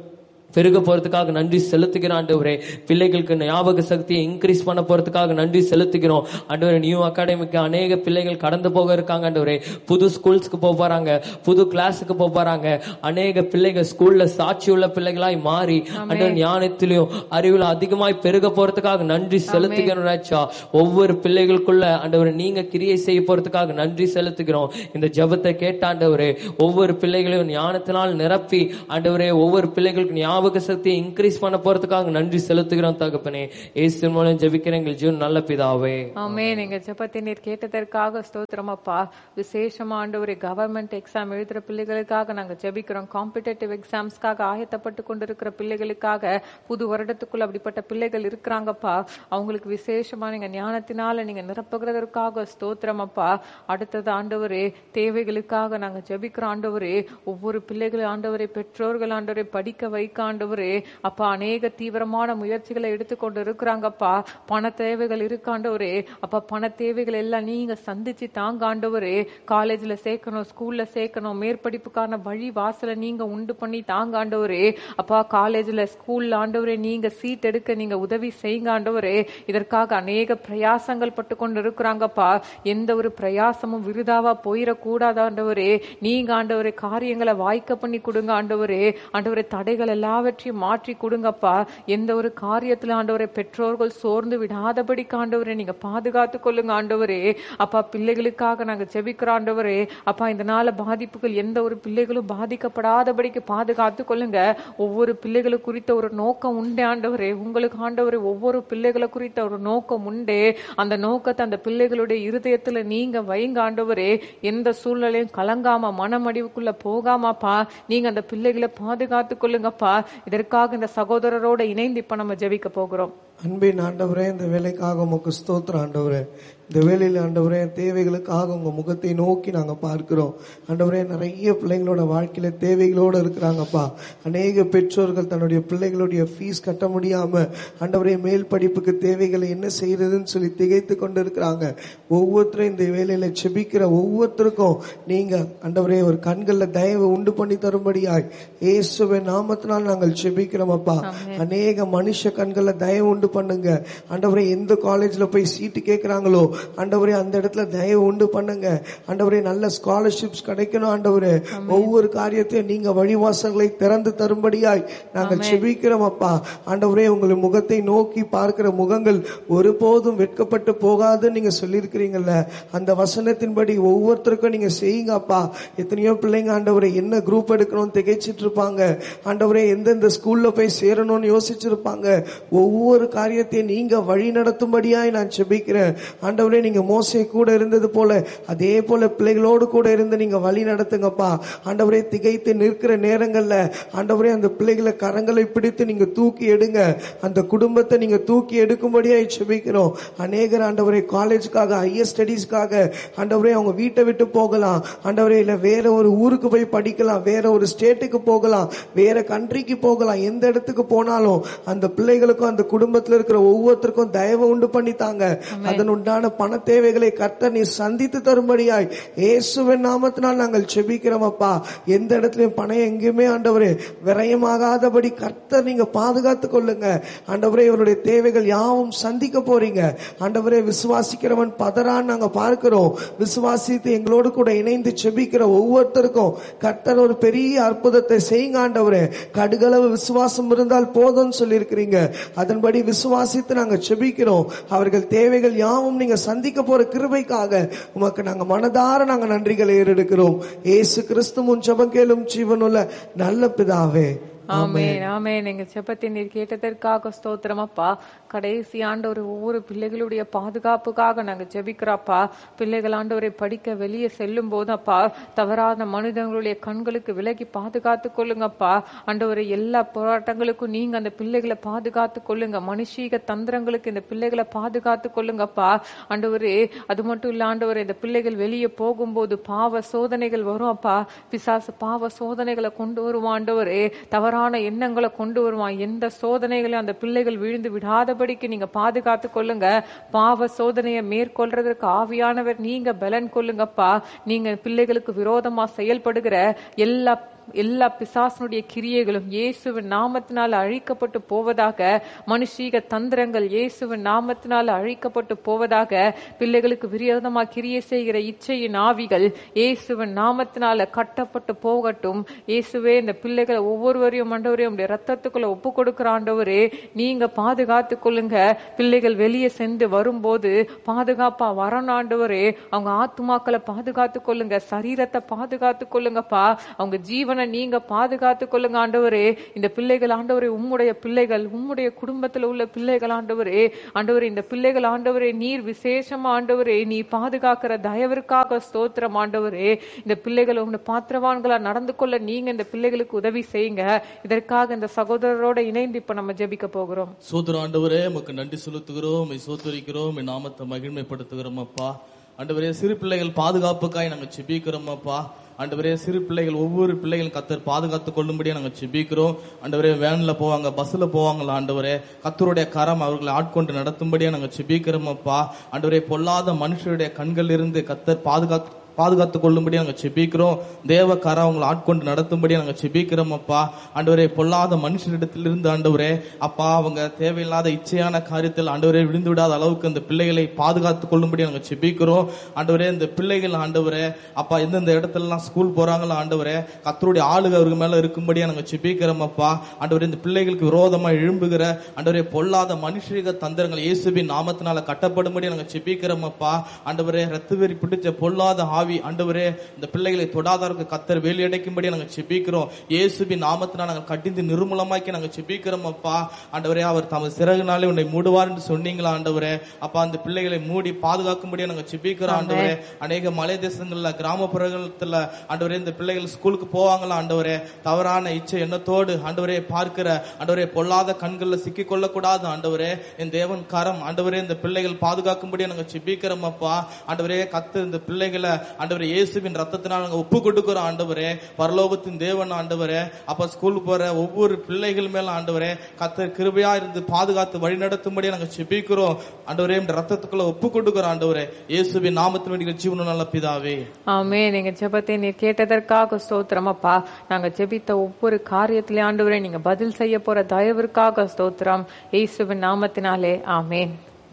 பெருக போறதுக்காக நன்றி செலுத்துகிறோம் ஆண்டவரே. பிள்ளைகளுக்கு ஞாபக சக்தியை இன்க்ரீஸ் பண்ண போறதுக்காக நன்றி செலுத்துகிறோம் ஆண்டவரே. நியூ அகாடமிக்கு அநேக பிள்ளைகள் கடந்து போக இருக்காங்க ஆண்டவரே. புது ஸ்கூல்ஸ்க்கு போக போறாங்க, புது கிளாஸுக்கு போக போறாங்க. அநேக பிள்ளைகள் ஸ்கூல்ல சாட்சி உள்ள பிள்ளைகளாய் மாறி ஆண்டவர் ஞானத்திலும் அறிவுல அதிகமாய் பெருக போறதுக்காக நன்றி செலுத்துகிறோம் ராஜா. ஒவ்வொரு பிள்ளைகளுக்குள்ள ஆண்டவரே நீங்க கிரியை செய்ய போறதுக்காக நன்றி செலுத்துகிறோம். இந்த ஜெபத்தை கேட்ட ஆண்டவரே ஒவ்வொரு பிள்ளைகளையும் ஞானத்தினால் நிரப்பி ஆண்டவரே ஒவ்வொரு பிள்ளைகளுக்கு ஞாபக சக்தியை இன்க்ரீஸ் பண்ண போறதுக்காக நன்றி செலுத்துகிறோம் தகப்பனே. இயேசு மூலம் ஜெபிக்கிறேன் எங்கள் ஜீவன் நல்ல பிதாவே. ஆமென். எங்க ஜெபத்தை நீர் கேட்டதற்காக ஸ்தோத்திரம் அப்பா. விசேஷமா ஆண்டவரே கவர்மெண்ட் எக்ஸாம் எழுதுற பிள்ளைகளுக்காக நாங்க ஜெபிக்கிறோம். காம்படிட்டிவ் எக்ஸாம்ஸ்க்காக ஆயத்தப்பட்டு கொண்டிருக்கிற பிள்ளைகளுக்காக புது வருடத்துக்குள்ள அப்படிப்பட்ட பிள்ளைகள் இருக்கிறாங்கப்பா. அவங்களுக்கு விசேஷமா நீங்க ஞானத்தினால நீங்க நிரப்புகிறதற்காக ஸ்தோத்திரம் அப்பா. அடுத்தது ஆண்டவரே தேவைகளுக்காக நாங்க ஜெபிக்கிறோம் ஆண்டவரே. ஒவ்வொரு பிள்ளைகளும் ஆண்டவரே பெற்றோர்கள் ஆண்டவரை படிக்க வைக்க ஆண்டவரே அப்பா அநேக தீவிரமான முயற்சிகளை எடுத்துக்கொண்டு இருக்கிறாங்கப்பா. பண தேவைகள் இருக்காண்டவரே அப்பா. பண தேவைகள் எல்லாம் நீங்க சந்திச்சு தாங்க ஆண்டவரே. காலேஜ்ல சேர்க்கணும், ஸ்கூல்ல சேர்க்கணும், மேற்படிப்புக்கான வழி வாசலை நீங்க உண்டு பண்ணி தாங்க ஆண்டவரே அப்பா. காலேஜ்ல ஸ்கூல்ல ஆண்டவரே நீங்க சீட் எடுக்க நீங்க உதவி செய்யுங்க ஆண்டவரே. இதற்காக அநேக பிரயாசங்கள் பட்டு கொண்டு இருக்கிறாங்கப்பா. எந்த ஒரு பிரயாசமும் விருதாவா போயிடக்கூடாது ஆண்டவரே. நீங்க ஆண்டவரே காரியங்களை வாய்க்க பண்ணி கொடுங்க ஆண்டவரே. ஆண்டவரே தடைகள் எல்லாவற்றையும் மாற்றி கொடுங்கப்பா. எந்த ஒரு காரியத்துல ஆண்டவரே பெற்றோர்கள் சோர்ந்து விடாதபடிக்கு ஆண்டவரே நீங்க பாதுகாத்து கொள்ளுங்க ஆண்டவரே அப்பா. பிள்ளைகளுக்காக நாங்க ஜெபிக்கிறோம் ஆண்டவரே அப்பா. இந்த நாள பாதிப்புகள் எந்த ஒரு பிள்ளைகளும் பாதிக்கப்படாதபடிக்கு பாதுகாத்து கொள்ளுங்க. ஒவ்வொரு பிள்ளைகளை குறித்த ஒரு நோக்கம் உண்டு ஆண்டவரே. உங்களுக்கு ஆண்டவரே ஒவ்வொரு பிள்ளைகளை குறித்த ஒரு நோக்கம் உண்டு. அந்த நோக்கத்தை அந்த பிள்ளைகளுடைய இருதயத்துல நீங்க வைங்க ஆண்டவரே. எந்த சூழ்நிலையும் கலங்காம மனமடிவுக்குள்ள போகாமப்பா நீங்க அந்த பிள்ளைகளை பாதுகாத்து கொள்ளுங்கப்பா. இதற்காக இந்த சகோதரரோட இணைந்து இப்ப நம்ம ஜெபிக்க போகிறோம். அன்பின் ஆண்டவரே, இந்த வேலைக்காக உமக்கு ஸ்தோத்திரம் ஆண்டவரே. இந்த வேலையில் ஆண்டவரே தேவைகளுக்காக உங்க முகத்தை நோக்கி நாங்க பார்க்கிறோம் ஆண்டவரே. நிறைய பிள்ளைங்களோட வாழ்க்கையில தேவைகளோடு இருக்கிறாங்கப்பா. அநேக பெற்றோர்கள் தன்னுடைய பிள்ளைகளுடைய ஃபீஸ் கட்ட முடியாம ஆண்டவரே மேல் படிப்புக்கு தேவைகளை என்ன செய்யறதுன்னு சொல்லி திகைத்து கொண்டு இருக்கிறாங்க. ஒவ்வொருத்தரும் இந்த வேலையில செபிக்கிற ஒவ்வொருத்தருக்கும் நீங்க ஆண்டவரே ஒரு கண்கள்ல தயவு உண்டு பண்ணி தரும்படியாய் இயேசுவின் நாமத்தினால் நாங்கள் செபிக்கிறோம் அப்பா. அநேக மனுஷ கண்கள்ல தயவு உண்டு பண்ணுங்க ஆண்டவரே. எந்த காலேஜ்ல போய் சீட்டு கேட்கிறாங்களோ ஆண்டவரே அந்த இடத்துல தயவு உண்டு பண்ணுங்க ஆண்டவரே. நல்ல ஸ்காலர்ஷிப்ஸ் கிடைக்கணும் ஆண்டவரே. ஒவ்வொரு காரியத்தையும் நீங்க வழிவாசல்களை திறந்து தரும்படியாய் நாங்கள் செபிக்கிறோம் அப்பா. ஆண்டவரே உங்களுடைய முகத்தை நோக்கி பார்க்கிற முகங்கள் ஒருபோதும் வெட்கப்பட்டு போகாதுன்னு நீங்க சொல்லியிருக்கிறீங்கல்ல, அந்த வசனத்தின்படி ஒவ்வொருத்தருக்கும் நீங்க செய்யுங்க அப்பா. எத்தனையோ பிள்ளைங்க ஆண்டவரே என்ன குரூப் எடுக்கணும்னு திகைச்சிட்டு இருப்பாங்க ஆண்டவரே. எந்தெந்த ஸ்கூல்ல போய் சேரணும்னு யோசிச்சிருப்பாங்க. ஒவ்வொரு காரியத்தையும் நீங்க வழி நடத்தும்படியாய் நான் செபிக்கிறேன் ஆண்டவரே. நீங்க மோசே கூட இருந்தது போல அதே போல பிள்ளைகளோடு கூட இருந்து நீங்க வழி நடத்துங்கப்பா ஆண்டவரே. திகைத்து நிற்கிற நேரங்கள்ல ஆண்டவரே அந்த பிள்ளைகளை கரங்களை பிடித்து நீங்க தூக்கி எடுங்க. அந்த குடும்பத்தை நீங்க தூக்கி எடுக்கும்படியாய் செபிக்கிறோம். அநேகர் ஆண்டவரே காலேஜுக்காக ஹையர் ஸ்டடீஸ்க்காக ஆண்டவரே அவங்க வீட்டை விட்டு போகலாம் ஆண்டவரே. இல்ல வேற ஒரு ஊருக்கு போய் படிக்கலாம், வேற ஒரு ஸ்டேட்டுக்கு போகலாம், வேற கண்ட்ரிக்கு போகலாம். எந்த இடத்துக்கு போனாலும் அந்த பிள்ளைகளுக்கும் அந்த குடும்பத்தில் இருக்கிற ஒவ்வொருத்தருக்கும் தயவு உண்டு பண்ணித்தாங்க. அதன் உண்டான பண தேவைகளை கர்த்தர் நீ சந்தித்து தரும்படியாய் இயேசுவின் நாமத்தினால் நாங்கள் செபிக்கிறோம் அப்பா. எந்த இடத்துலயும் பணம் எங்கேயுமே ஆண்டவரே விரயமாகாதபடி கர்த்தர் நீங்க பாதுகாத்துக் கொள்ளுங்க ஆண்டவரே. இவருடைய தேவைகள் யாவும் சந்திக்க போறீங்க ஆண்டவரே. விசுவாசிக்கிறவன் பதறான் நாங்க பார்க்கிறோம். விசுவாசித்து எங்களோடு கூட இணைந்து செபிக்கிற ஒவ்வொருத்தருக்கும் கர்த்தர் ஒரு பெரிய அற்புதத்தை செய்யுங்க ஆண்டவரே. கடுகளவு விசுவாசம் இருந்தால் போதும் சொல்லி இருக்கிறீங்க. அதன்படி விசுவாசித்து நாங்க செபிக்கிறோம். அவர்கள் தேவைகள் யாவும் நீங்க சந்திக்க போற கிருபைக்காக உமக்கு நாங்க மனதார நாங்க நன்றிகளை ஏறெடுக்கிறோம். இயேசு கிறிஸ்து முன் ஜெபம் கேளும் ஜீவனுள்ள நல்ல பிதாவே. ஆமென் ஆமென். எங்க ஜெபத்தை நீர் கேட்டதற்காக ஸ்தோத்திரம் அப்பா. கடைசி ஆண்டவர் ஒவ்வொரு பிள்ளைகளுடைய பாதுகாப்புக்காக நாங்க ஜெபிக்கிறோப்பா. பிள்ளைகள் ஆண்டவரை படிக்க வெளியே செல்லும் போது அப்பா தவறான மனிதர்களுடைய கண்களுக்கு விலகி பாதுகாத்து கொள்ளுங்கப்பா ஆண்டவரை. எல்லா போராட்டங்களுக்கும் நீங்க அந்த பிள்ளைகளை பாதுகாத்து கொள்ளுங்க. மனுஷீக தந்திரங்களுக்கு இந்த பிள்ளைகளை பாதுகாத்து கொள்ளுங்கப்பா ஆண்டவரே. அது மட்டும் இல்ல ஆண்டவரே, இந்த பிள்ளைகள் வெளியே போகும்போது பாவ சோதனைகள் வரும் அப்பா. பிசாசு பாவ சோதனைகளை கொண்டு வருவான் ஆண்டவரே. தவறான எண்ணங்களை கொண்டு வருவான். எந்த சோதனைகளையும் அந்த பிள்ளைகள் விழுந்து விடாதபடிக்கு நீங்க பாதுகாத்து கொள்ளுங்க. பாவ சோதனையை மேற்கொள்றதற்கு ஆவியானவர் நீங்க பலன் கொள்ளுங்கப்பா. நீங்க பிள்ளைகளுக்கு விரோதமா செயல்படுகிற எல்லா எல்லா பிசாசனுடைய கிரியைகளும் இயேசுவின் நாமத்தினால் அழிக்கப்பட்டு போவதாக. மனுஷீக தந்திரங்கள் இயேசுவின் நாமத்தினால் அழிக்கப்பட்டு போவதாக. பிள்ளைகளுக்கு விரோதமா கிரியை செய்கிற இச்சையின் ஆவிகள் இயேசுவின் நாமத்தினால கட்டப்பட்டு போகட்டும். இயேசுவே, இந்த பிள்ளைகளை ஒவ்வொருவரையும் ஆண்டவரே உடைய ரத்தத்துக்குள்ள ஒப்பு கொடுக்கிற ஆண்டவரே, நீங்க பாதுகாத்து கொள்ளுங்க. பிள்ளைகள் வெளியே சென்று வரும்போது பாதுகாப்பா வரணும் ஆண்டவரே. அவங்க ஆத்துமாக்களை பாதுகாத்து கொள்ளுங்க, சரீரத்தை பாதுகாத்து கொள்ளுங்கப்பா. அவங்க ஜீவனை நீங்க பாதுகாத்து கொள்ளுங்க ஆண்டவரே. இந்த பிள்ளைகள் ஆண்டவரே உம்முடைய பிள்ளைகள், உம்முடைய குடும்பத்துல உள்ள பிள்ளைகள் ஆண்டவரே. ஆண்டவரே, இந்த பிள்ளைகள் ஆண்டவரே நீர் விசேஷமா ஆண்டவரே நீ பாதுகாக்கிற தயவிற்காக ஸ்தோத்திரம் ஆண்டவரே. இந்த பிள்ளைகள் உங்க பாத்திரவான்களா நடந்து கொள்ள நீங்க இந்த பிள்ளைகளுக்கு உதவி செய்யுங்க. இதற்காக இந்த சகோதரரோட இணைந்து இப்ப நம்ம ஜெபிக்க போகிறோம். சோதர ஆண்டவரே, உமக்கு நன்றி செலுத்துகிறோம், சோதரிக்கிறோம், நாமத்தை மகிமைப்படுத்துகிறோம் அப்பா. ஆண்டவரே, சிறு பிள்ளைகள் பாதுகாப்புக்காய் நாங்கள் செபிக்கிறோம் அப்பா. ஆண்டவரே, சிறு பிள்ளைகள் ஒவ்வொரு பிள்ளைகளும் கத்தர் பாதுகாத்து கொள்ளும்படியா நாங்கள் செபிக்கிறோம். ஆண்டவரே, வேன்ல போவாங்க, பஸ்ல போவாங்களா ஆண்டவரே, கத்தருடைய கரம் அவர்களை ஆட்கொண்டு நடத்தும்படியா நாங்கள் செபிக்கிறோம் அப்பா. ஆண்டவரே, பொல்லாத மனுஷருடைய கண்கள் இருந்து கத்தர் பாதுகாத்து பாதுகாத்துக் கொள்ளும்படி நாங்கள் செபிக்கிறோம். தேவ கரம் அவங்களை ஆட்கொண்டு நடத்தும்படி நாங்கள் செபிக்கிறோம் அப்பா. ஆண்டவரே, பொல்லாத மனுஷனிடத்திலிருந்து ஆண்டவரே அப்பா அவங்க தேவையில்லாத இச்சையான காரியத்தில் ஆண்டவரே விழுந்து விடாத அளவுக்கு அந்த பிள்ளைகளை பாதுகாத்துக் கொள்ளும்படி நாங்கள் செபிக்கிறோம். ஆண்டவரே, இந்த பிள்ளைகள் ஆண்டவரே அப்பா எந்தெந்த இடத்துல எல்லாம் ஸ்கூல் போறாங்களோ ஆண்டவரே கத்தருடைய ஆளுகை அவருக்கு மேல இருக்கும்படியா நாங்கள் செபிக்கிறோம் அப்பா. ஆண்டவரே, இந்த பிள்ளைகளுக்கு விரோதமா எழும்புகிற ஆண்டவரே பொல்லாத மனுஷீக தந்திரங்கள் இயேசுவின் நாமத்தினால கட்டப்படும்படி நாங்கள் செபிக்கிறோம் அப்பா. ஆண்டவரே, ரத்த வெறி பிடிச்ச பொல்லாத ஆவி ஆண்டவரே இந்த பிள்ளைகளை தொடாதவருக்கு கத்தர் வேலி அடைக்கும்படி நாங்கள் செபிக்கிறோம். இயேசுவின் நாமத்தினால் நாங்கள் கட்டிந்து நிர்மூலமாக்கி நாங்கள் செபிக்கிறோம் அப்பா. ஆண்டவரே, அவர் தமது சிறகுனாலே உன்னை மூடுவார் என்று சொன்னீங்களா ஆண்டவரே அப்பா. அந்த பிள்ளைகளை மூடி பாதுகாக்கும்படியா நாங்கள் செபிக்கிறோம் ஆண்டவரே. அநேக மலை தேசங்கள்ல கிராமப்புறத்துல ஆண்டவரே இந்த பிள்ளைகள் ஸ்கூலுக்கு போவாங்களா ஆண்டவரே, தவறான இச்சை எண்ணத்தோடு ஆண்டவரே பார்க்கிற ஆண்டவரே பொல்லாத கண்கள்ல சிக்கிக் கொள்ளக்கூடாது ஆண்டவரே. என் தேவன் கரம் ஆண்டவரே இந்த பிள்ளைகள் பாதுகாக்கும்படியா நாங்கள் செபிக்கிறோம் அப்பா. ஆண்டவரே, கத்து இந்த பிள்ளைகளை ஆண்டவரே இயேசுவின் ரத்தத்தினால் நாங்கள் ஒப்பு கொடுக்கிறோம் ஆண்டவரே. பரலோகத்தின் தேவன் ஆண்டவரே அப்ப ஸ்கூல் போற ஒவ்வொரு பிள்ளைகள் மேல ஆண்டவரே கத்தர் கிருபையா இருந்து பாதுகாத்து வழி நடத்தும்படி நாங்கள் செபிக்கிறோம் ஆண்டவரே. இந்த ரத்தத்துக்குள்ள ஒப்பு கொடுக்கிறோம் ஆண்டவரே, இயேசுவின் நாமத்தின் வேண்டிய ஜீவன நல்ல பிதாவே. ஆமே. நீங்க ஜெபத்தை நீர் கேட்டதற்காக ஸ்தோத்திரம் அப்பா. நாங்க ஜெபித்த ஒவ்வொரு காரியத்திலே ஆண்டவரே நீங்க பதில் செய்ய போற தயவிற்காக ஸ்தோத்திரம், இயேசுவின் நாமத்தினாலே ஆமேன்.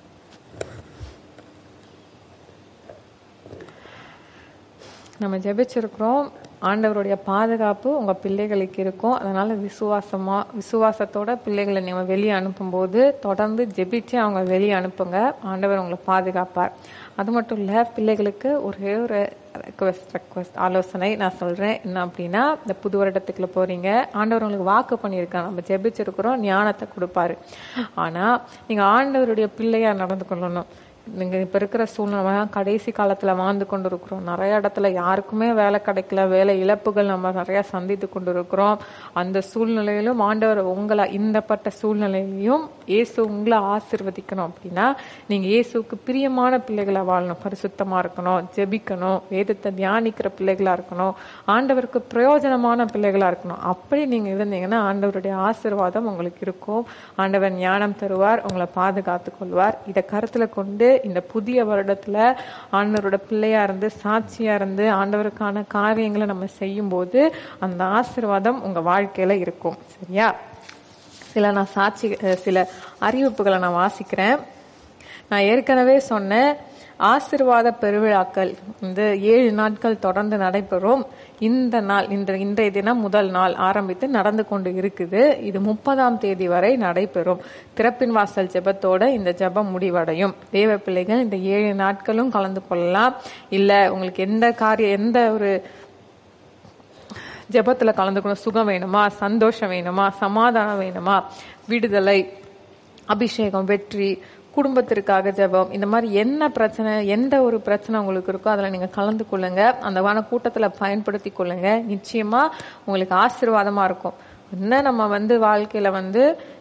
நம்ம ஜெபிச்சிருக்கிறோம். ஆண்டவருடைய பாதுகாப்பு உங்க பிள்ளைகளுக்கு இருக்கும். அதனால விசுவாசமா விசுவாசத்தோட பிள்ளைகளை நீங்க வெளியே அனுப்பும்போது தொடர்ந்து ஜெபிச்சு அவங்க வெளியே அனுப்புங்க. ஆண்டவர் உங்களை பாதுகாப்பார். அது மட்டும் இல்ல, பிள்ளைகளுக்கு ஒரே ஒரு ரெக்வஸ்ட் ரெக்வஸ்ட் ஆலோசனை நான் சொல்றேன். என்ன அப்படின்னா, இந்த புது வருடத்துக்குள்ள போறீங்க, ஆண்டவர் உங்களுக்கு வாக்கு பண்ணியிருக்காங்க, நம்ம ஜெபிச்சிருக்கிறோம், ஞானத்தை கொடுப்பாரு. ஆனா நீங்க ஆண்டவருடைய பிள்ளையா நடந்து கொள்ளணும். நீங்க இப்ப இருக்கிற சூழ்நிலை கடைசி காலத்துல வாழ்ந்து கொண்டு இருக்கிறோம். நிறைய இடத்துல யாருக்குமே வேலை கிடைக்கல, வேலை இழப்புகள் நம்ம நிறைய சந்தித்து கொண்டு இருக்கிறோம். அந்த சூழ்நிலையிலும் ஆண்டவர் உங்களை இந்தப்பட்ட சூழ்நிலையிலையும் இயேசு உங்களை ஆசீர்வதிக்கணும் அப்படின்னா நீங்க இயேசுக்கு பிரியமான பிள்ளைகளா வாழணும், பரிசுத்தமா இருக்கணும், ஜெபிக்கணும், வேதத்தை தியானிக்கிற பிள்ளைகளா இருக்கணும், ஆண்டவருக்கு பிரயோஜனமான பிள்ளைகளா இருக்கணும். அப்படி நீங்க இருந்தீங்கன்னா ஆண்டவருடைய ஆசீர்வாதம் உங்களுக்கு இருக்கும். ஆண்டவர் ஞானம் தருவார், உங்களை பாதுகாத்து கொள்வார். இதை கருத்துல கொண்டு இந்த புதிய வருடத்துல ஆண்டவரோட பிள்ளையா இருந்து சாட்சியா இருந்து ஆண்டவருக்கான காரியங்களை நம்ம செய்யும் போது அந்த ஆசீர்வாதம் உங்க வாழ்க்கையில இருக்கும். சரியா? சில நான் சாட்சி சில அறிவிப்புகளை நான் வாசிக்கிறேன். நான் ஏற்கனவே சொன்னேன், ஆசீர்வாத பெருவிழாக்கள் இந்த ஏழு நாட்கள் தொடர்ந்து நடைபெறும். இந்த நாள் இந்த இன்றைய தினம் முதல் நாள் ஆரம்பித்து நடந்து கொண்டு இருக்குது. இது முப்பதாம் தேதி வரை நடைபெறும். திறப்பின் வாசல் ஜெபத்தோட இந்த ஜெபம் முடிவடையும். தேவ பிள்ளைகள் இந்த ஏழு நாட்களும் கலந்து கொள்ளலாம். இல்ல உங்களுக்கு எந்த காரியம் எந்த ஒரு ஜெபத்துல கலந்துக்கணும், சுகம் வேணுமா, சந்தோஷம் வேணுமா, சமாதானம் வேணுமா, விடுதலை, அபிஷேகம், வெற்றி, குடும்பத்திற்காக ஜெபம், இந்த மாதிரி என்ன பிரச்சனை எந்த ஒரு பிரச்சனை உங்களுக்கு இருக்கோ அதுல நீங்க கலந்து கொள்ளுங்க. அந்த வான கூட்டத்துல பயன்படுத்தி கொள்ளுங்க. நிச்சயமா உங்களுக்கு ஆசீர்வாதமா இருக்கும். என்ன நம்ம வந்து வாழ்க்கையில வந்து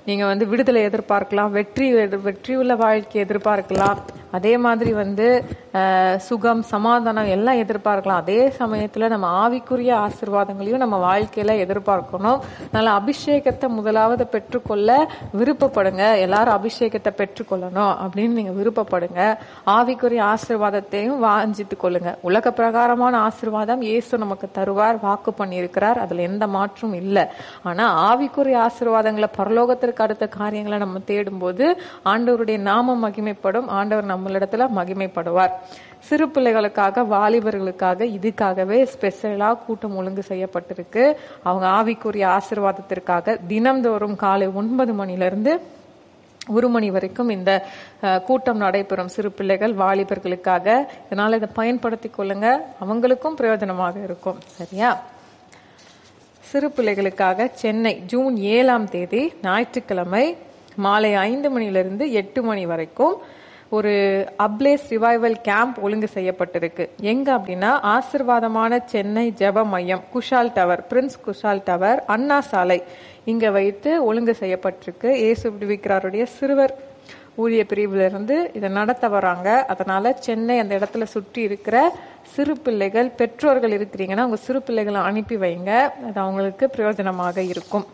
நீங்க வந்து விடுதலை எதிர்பார்க்கலாம், வெற்றி வெற்றி உள்ள வாழ்க்கை எதிர்பார்க்கலாம், அதே மாதிரி வந்து சுகம் சமாதானம் எல்லாம் எதிர்பார்க்கலாம். அதே சமயத்துல நம்ம ஆவிக்குரிய ஆசீர்வாதங்களையும் நம்ம வாழ்க்கையில எதிர்பார்க்கணும். நல்ல அபிஷேகத்தை முதலாவது பெற்றுக்கொள்ள விருப்பப்படுங்க. எல்லாரும் அபிஷேகத்தை பெற்றுக்கொள்ளணும் அப்படின்னு நீங்க விருப்பப்படுங்க. ஆவிக்குரிய ஆசீர்வாதத்தையும் வாஞ்சித்து கொள்ளுங்க. உலக பிரகாரமான ஆசீர்வாதம் இயேசு நமக்கு தருவார், வாக்கு பண்ணி இருக்கிறார், அதுல எந்த மாற்றும் இல்லை. ஆனா ஆவிக்குரிய ஆசீர்வாதங்களை, பரலோகத்திற்கு அடுத்த காரியங்களை நம்ம தேடும் போது ஆண்டவருடைய நாமம் மகிமைப்படும், ஆண்டவர் நம்மளிடத்துல மகிமைப்படுவார். சிறு பிள்ளைகளுக்காக, வாலிபர்களுக்காக இதுக்காகவே ஸ்பெஷலா கூட்டம் ஒழுங்கு செய்யப்பட்டிருக்கு. அவங்க ஆவிக்குரிய ஆசீர்வாதத்திற்காக தினம்தோறும் காலை ஒன்பது மணிலிருந்து ஒரு மணி வரைக்கும் இந்த கூட்டம் நடைபெறும். சிறு பிள்ளைகள், வாலிபர்களுக்காக. இதனால இதை பயன்படுத்தி கொள்ளுங்க, அவங்களுக்கும் பிரயோஜனமாக இருக்கும். சரியா? சிறு பிள்ளைகளுக்காக சென்னை ஜூன் ஏழாம் தேதி ஞாயிற்றுக்கிழமை மாலை ஐந்து மணிலிருந்து எட்டு மணி வரைக்கும் ஒரு அப்லேஸ் ரிவைவல் கேம்ப் ஒழுங்கு செய்யப்பட்டிருக்கு. எங்க அப்படின்னா ஆசீர்வாதமான சென்னை ஜெப மையம், Kushal tower, Prince Kushal tower, அண்ணா சாலை இங்க வைத்து ஒழுங்கு செய்யப்பட்டிருக்கு. இயேசு விடுவிக்கிறாருடைய சிறுவர் ஊழிய பிரிவுல இருந்து இதை நடத்த வராங்க. அதனால சென்னை அந்த இடத்துல சுற்றி இருக்கிற சிறு பிள்ளைகள், பெற்றோர்கள் இருக்கிறீங்கன்னா உங்க சிறு பிள்ளைகளை அனுப்பி வைங்க, அது அவங்களுக்கு பிரயோஜனமாக இருக்கும்.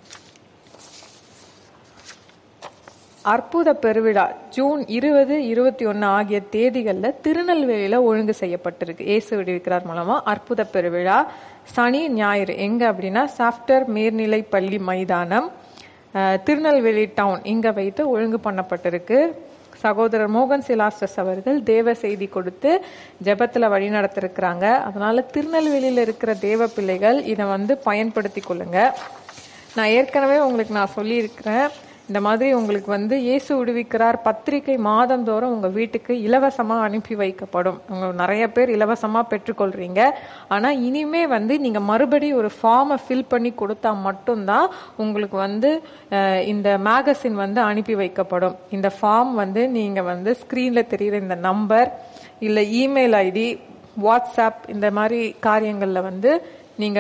அற்புத பெருவிழா ஜூன் இருபது இருபத்தி ஒன்னு ஆகிய தேதிகள்ல திருநெல்வேலியில ஒழுங்கு செய்யப்பட்டிருக்கு. இயேசு விடுவிக்கிறார் மூலமா அற்புத பெருவிழா சனி ஞாயிறு. எங்க அப்படின்னா சாப்டர் மேல்நிலை பள்ளி மைதானம், திருநெல்வேலி டவுன் இங்க வைத்து ஒழுங்கு பண்ணப்பட்டிருக்கு. சகோதரர் மோகன் சிலாஸ்டஸ் அவர்கள் தேவ செய்தி கொடுத்து ஜெபத்துல வழி நடத்திருக்கிறாங்க. அதனால திருநெல்வேலியில இருக்கிற தேவ பிள்ளைகள் இதை வந்து பயன்படுத்தி கொள்ளுங்க. நான் ஏற்கனவே உங்களுக்கு நான் சொல்லி இருக்கிறேன், இந்த மாதிரி உங்களுக்கு வந்து இயேசு விடுவிக்கிறார் பத்திரிகை மாதந்தோறும் உங்க வீட்டுக்கு இலவசமா அனுப்பி வைக்கப்படும். உங்க நிறைய பேர் இலவசமா பெற்றுக்கொள்றீங்க. ஆனா இனிமே வந்து நீங்க மறுபடியும் ஒரு ஃபார்மை ஃபில் பண்ணி கொடுத்தா மட்டும்தான் உங்களுக்கு வந்து இந்த மேகசின் வந்து அனுப்பி வைக்கப்படும். இந்த ஃபார்ம் வந்து நீங்க வந்து ஸ்கிரீன்ல தெரியுற இந்த நம்பர் இல்ல இமெயில் ஐடி, வாட்ஸ்அப் இந்த மாதிரி காரியங்கள்ல வந்து நீங்க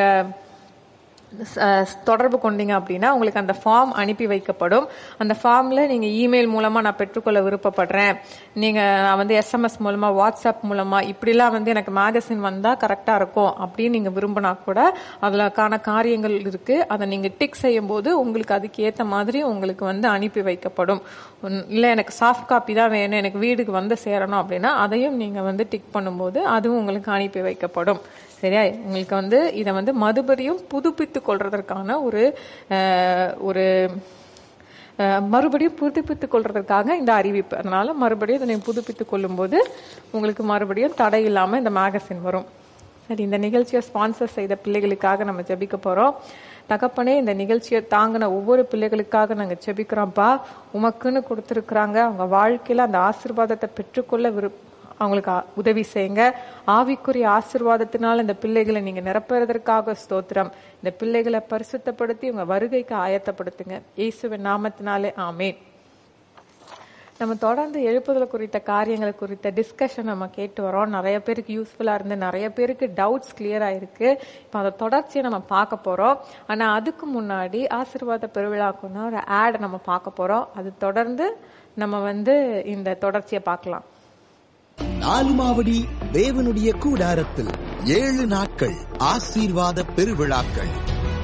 தொடர்பு கொண்டீங்க அப்படின்னா உங்களுக்கு அந்த ஃபார்ம் அனுப்பி வைக்கப்படும். அந்த ஃபார்ம்ல நீங்க இமெயில் மூலமா நான் பெற்றுக்கொள்ள விருப்பப்படுறேன், நீங்க நான் வந்து எஸ்எம்எஸ் மூலமா, வாட்ஸ்அப் மூலமா இப்படிலாம் வந்து எனக்கு மேகசின் வந்தா கரெக்டா இருக்கும் அப்படின்னு நீங்க விரும்பினா கூட அதுலக்கான காரியங்கள் இருக்கு. அதை நீங்க டிக் செய்யும் போது உங்களுக்கு அதுக்கு ஏத்த மாதிரி உங்களுக்கு வந்து அனுப்பி வைக்கப்படும். இல்ல எனக்கு சாஃப்ட் காப்பி தான் வேணும், எனக்கு வீடுக்கு வந்து சேரணும் அப்படின்னா அதையும் நீங்க வந்து டிக் பண்ணும்போது அதுவும் உங்களுக்கு அனுப்பி வைக்கப்படும். சரியா? உங்களுக்கு வந்து இதை வந்து மறுபடியும் புதுப்பித்து கொள்றதற்கான ஒரு ஒரு மறுபடியும் புதுப்பித்துக் கொள்றதற்காக இந்த அறிவிப்பு. அதனால மறுபடியும் இதை புதுப்பித்துக் கொள்ளும் போது உங்களுக்கு மறுபடியும் தடை இல்லாம இந்த மேகசின் வரும். சரி, இந்த நிகழ்ச்சியை ஸ்பான்சர் செய்த பிள்ளைகளுக்காக நம்ம ஜெபிக்க போறோம். தகப்பனே, இந்த நிகழ்ச்சியை தாங்கின ஒவ்வொரு பிள்ளைகளுக்காக நாங்க ஜெபிக்கிறோம்ப்பா. உமக்குன்னு கொடுத்திருக்கிறாங்க, அவங்க வாழ்க்கையில அந்த ஆசீர்வாதத்தை பெற்றுக்கொள்ள விரு அவங்களுக்கு உதவி செய்யுங்க. ஆவிக்குரிய ஆசீர்வாதத்தினால இந்த பிள்ளைகளை நீங்க நிரப்புறதற்காக ஸ்தோத்திரம். இந்த பிள்ளைகளை பரிசுத்தப்படுத்தி உங்க வருகைக்கு ஆயத்தப்படுத்துங்க. இயேசுவின் நாமத்தினாலே ஆமேன். நம்ம தொடர்ந்து எழுப்புதல் குறித்த காரியங்களை குறித்த டிஸ்கஷன் நம்ம கேட்டு வரோம். நிறைய பேருக்கு யூஸ்ஃபுல்லா இருந்து நிறைய பேருக்கு டவுட்ஸ் கிளியர் ஆயிருக்கு. இப்போ அதை தொடர்ச்சியை நம்ம பார்க்க போறோம். ஆனா அதுக்கு முன்னாடி ஆசீர்வாத பெருவிழாக்குன்னா ஒரு ஆட் நம்ம பார்க்க போறோம். அது தொடர்ந்து நம்ம வந்து இந்த தொடர்ச்சியை பார்க்கலாம். நாலுமாவடி தேவனுடைய கூடாரத்தில் ஏழு நாட்கள் ஆசீர்வாத பெருவிழாக்கள்.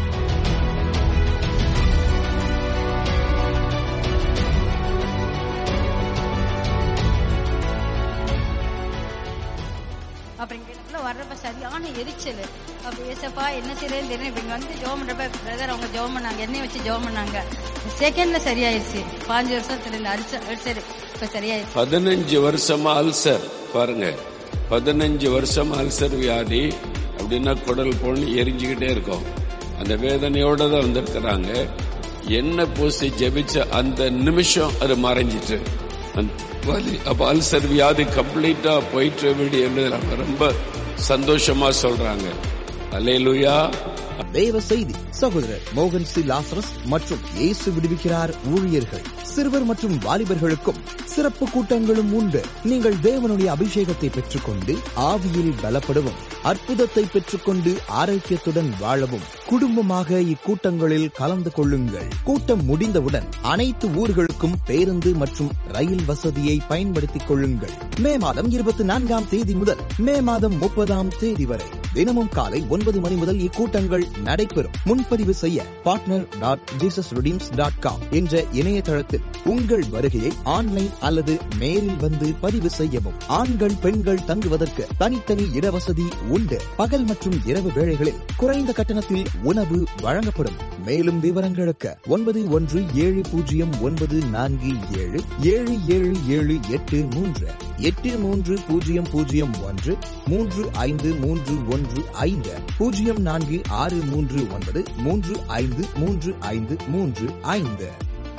அப்படிங்கிறதுல வர்றப்ப சரியான எரிச்சல். அப்ப ஏசப்பா என்ன செய்யறதுன்னு தெரியும். இப்ப இங்க வந்து ஜோம் பண்றப்ப பிரதர் அவங்க ஜோம் பண்ணாங்க, எண்ணெய் வச்சு ஜோம் பண்ணாங்க. செகண்ட்ல சரியாயிருச்சு. பாஞ்சு வருஷத்துல இருந்து அல்சர் இப்ப சரியாயிருச்சு. பதினஞ்சு வருஷமா அல்சர் பாருங்க, பதினஞ்சு வருஷம் அல்சர் வியாதி அப்படின்னா குடல் போன்னு எரிஞ்சுக்கிட்டே இருக்கும். அந்த வேதனையோட தான் வந்திருக்கிறாங்க. எண்ணெய் பூசி ஜெபிச்ச அந்த நிமிஷம் அது மறைஞ்சிட்டு அப்ப அல்சர் வியாதி கம்ப்ளீட்டா போயிட்டு விடு என்று ரொம்ப சந்தோஷமா சொல்றாங்க. அல்லேலூயா. தேவ செய்தி சகோதரர் மோகன் சி லாசரஸ் மற்றும் இயேசு விடுவிக்கிறார் ஊழியர்கள். சிறுவர் மற்றும் வாலிபர்களுக்கும் சிறப்பு கூட்டங்களும் உண்டு. நீங்கள் தேவனுடைய அபிஷேகத்தை பெற்றுக்கொண்டு ஆவியில் பலப்படவும், அற்புதத்தை பெற்றுக்கொண்டு ஆரோக்கியத்துடன் வாழவும் குடும்பமாக இக்கூட்டங்களில் கலந்து கொள்ளுங்கள். கூட்டம் முடிந்தவுடன் அனைத்து ஊர்களுக்கும் பேருந்து மற்றும் ரயில் வசதியை பயன்படுத்திக் கொள்ளுங்கள். மே மாதம் இருபத்தி நான்காம் தேதி முதல் மே மாதம் முப்பதாம் தேதி வரை தினமும் காலை ஒன்பது மணி முதல் இக்கூட்டங்கள் நடைபெறும். முன்பதிவு செய்ய partner dot Jesus redeems dot com என்ற இணையதளத்தில் உங்கள் வருகையை ஆன்லைன் அல்லது நேரில் வந்து பதிவு செய்யவும். ஆண்கள் பெண்கள் தங்குவதற்கு தனித்தனி இடவசதி உண்டு. பகல் மற்றும் இரவு வேளைகளில் குறைந்த கட்டணத்தில் உணவு வழங்கப்படும். மேலும் விவரங்களுக்கு ஒன்பது ஒன்று ஏழு பூஜ்ஜியம் ஒன்பது நான்கு ஏழு ஏழு ஏழு ஏழு எட்டு மூன்று எட்டு மூன்று பூஜ்ஜியம் பூஜ்ஜியம் ஒன்று மூன்று ஐந்து மூன்று ஒன்று ஐந்து பூஜ்ஜியம் நான்கு ஆறு மூன்று ஒன்பது மூன்று ஐந்து மூன்று ஐந்து மூன்று ஐந்து.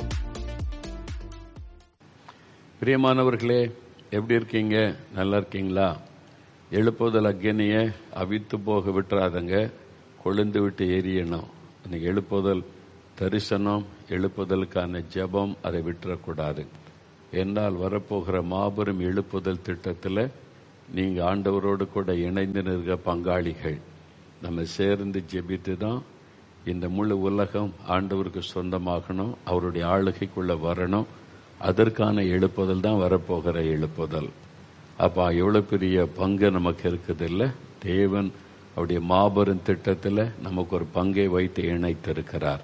பிரியமானவர்களே, எப்படி இருக்கீங்க? நல்லா இருக்கீங்களா? எழுப்புதல் அக்னிய அவித்து போக விட்டுறாதங்க, கொழுந்து விட்டு எரியணும். இன்னைக்கு எழுப்புதல் தரிசனம், எழுப்புதலுக்கான ஜெபம், அதை விட்டுறக்கூடாது. என்னால் வரப்போகிற மாபெரும் எழுப்புதல் திட்டத்தில் நீங்கள் ஆண்டவரோடு கூட இணைந்து நிற்க பங்காளிகள். நம்ம சேர்ந்து ஜெபித்து தான் இந்த முழு உலகம் ஆண்டவருக்கு சொந்தமாகணும், அவருடைய ஆளுகைக்குள்ள வரணும். அதற்கான எழுப்புதல் தான் வரப்போகிற எழுப்புதல். அப்போ எவ்வளோ பெரிய பங்கு நமக்கு இருக்குது இல்லை? தேவன் அவருடைய மாபெரும் திட்டத்தில் நமக்கு ஒரு பங்கை வைத்து இணைத்திருக்கிறார்.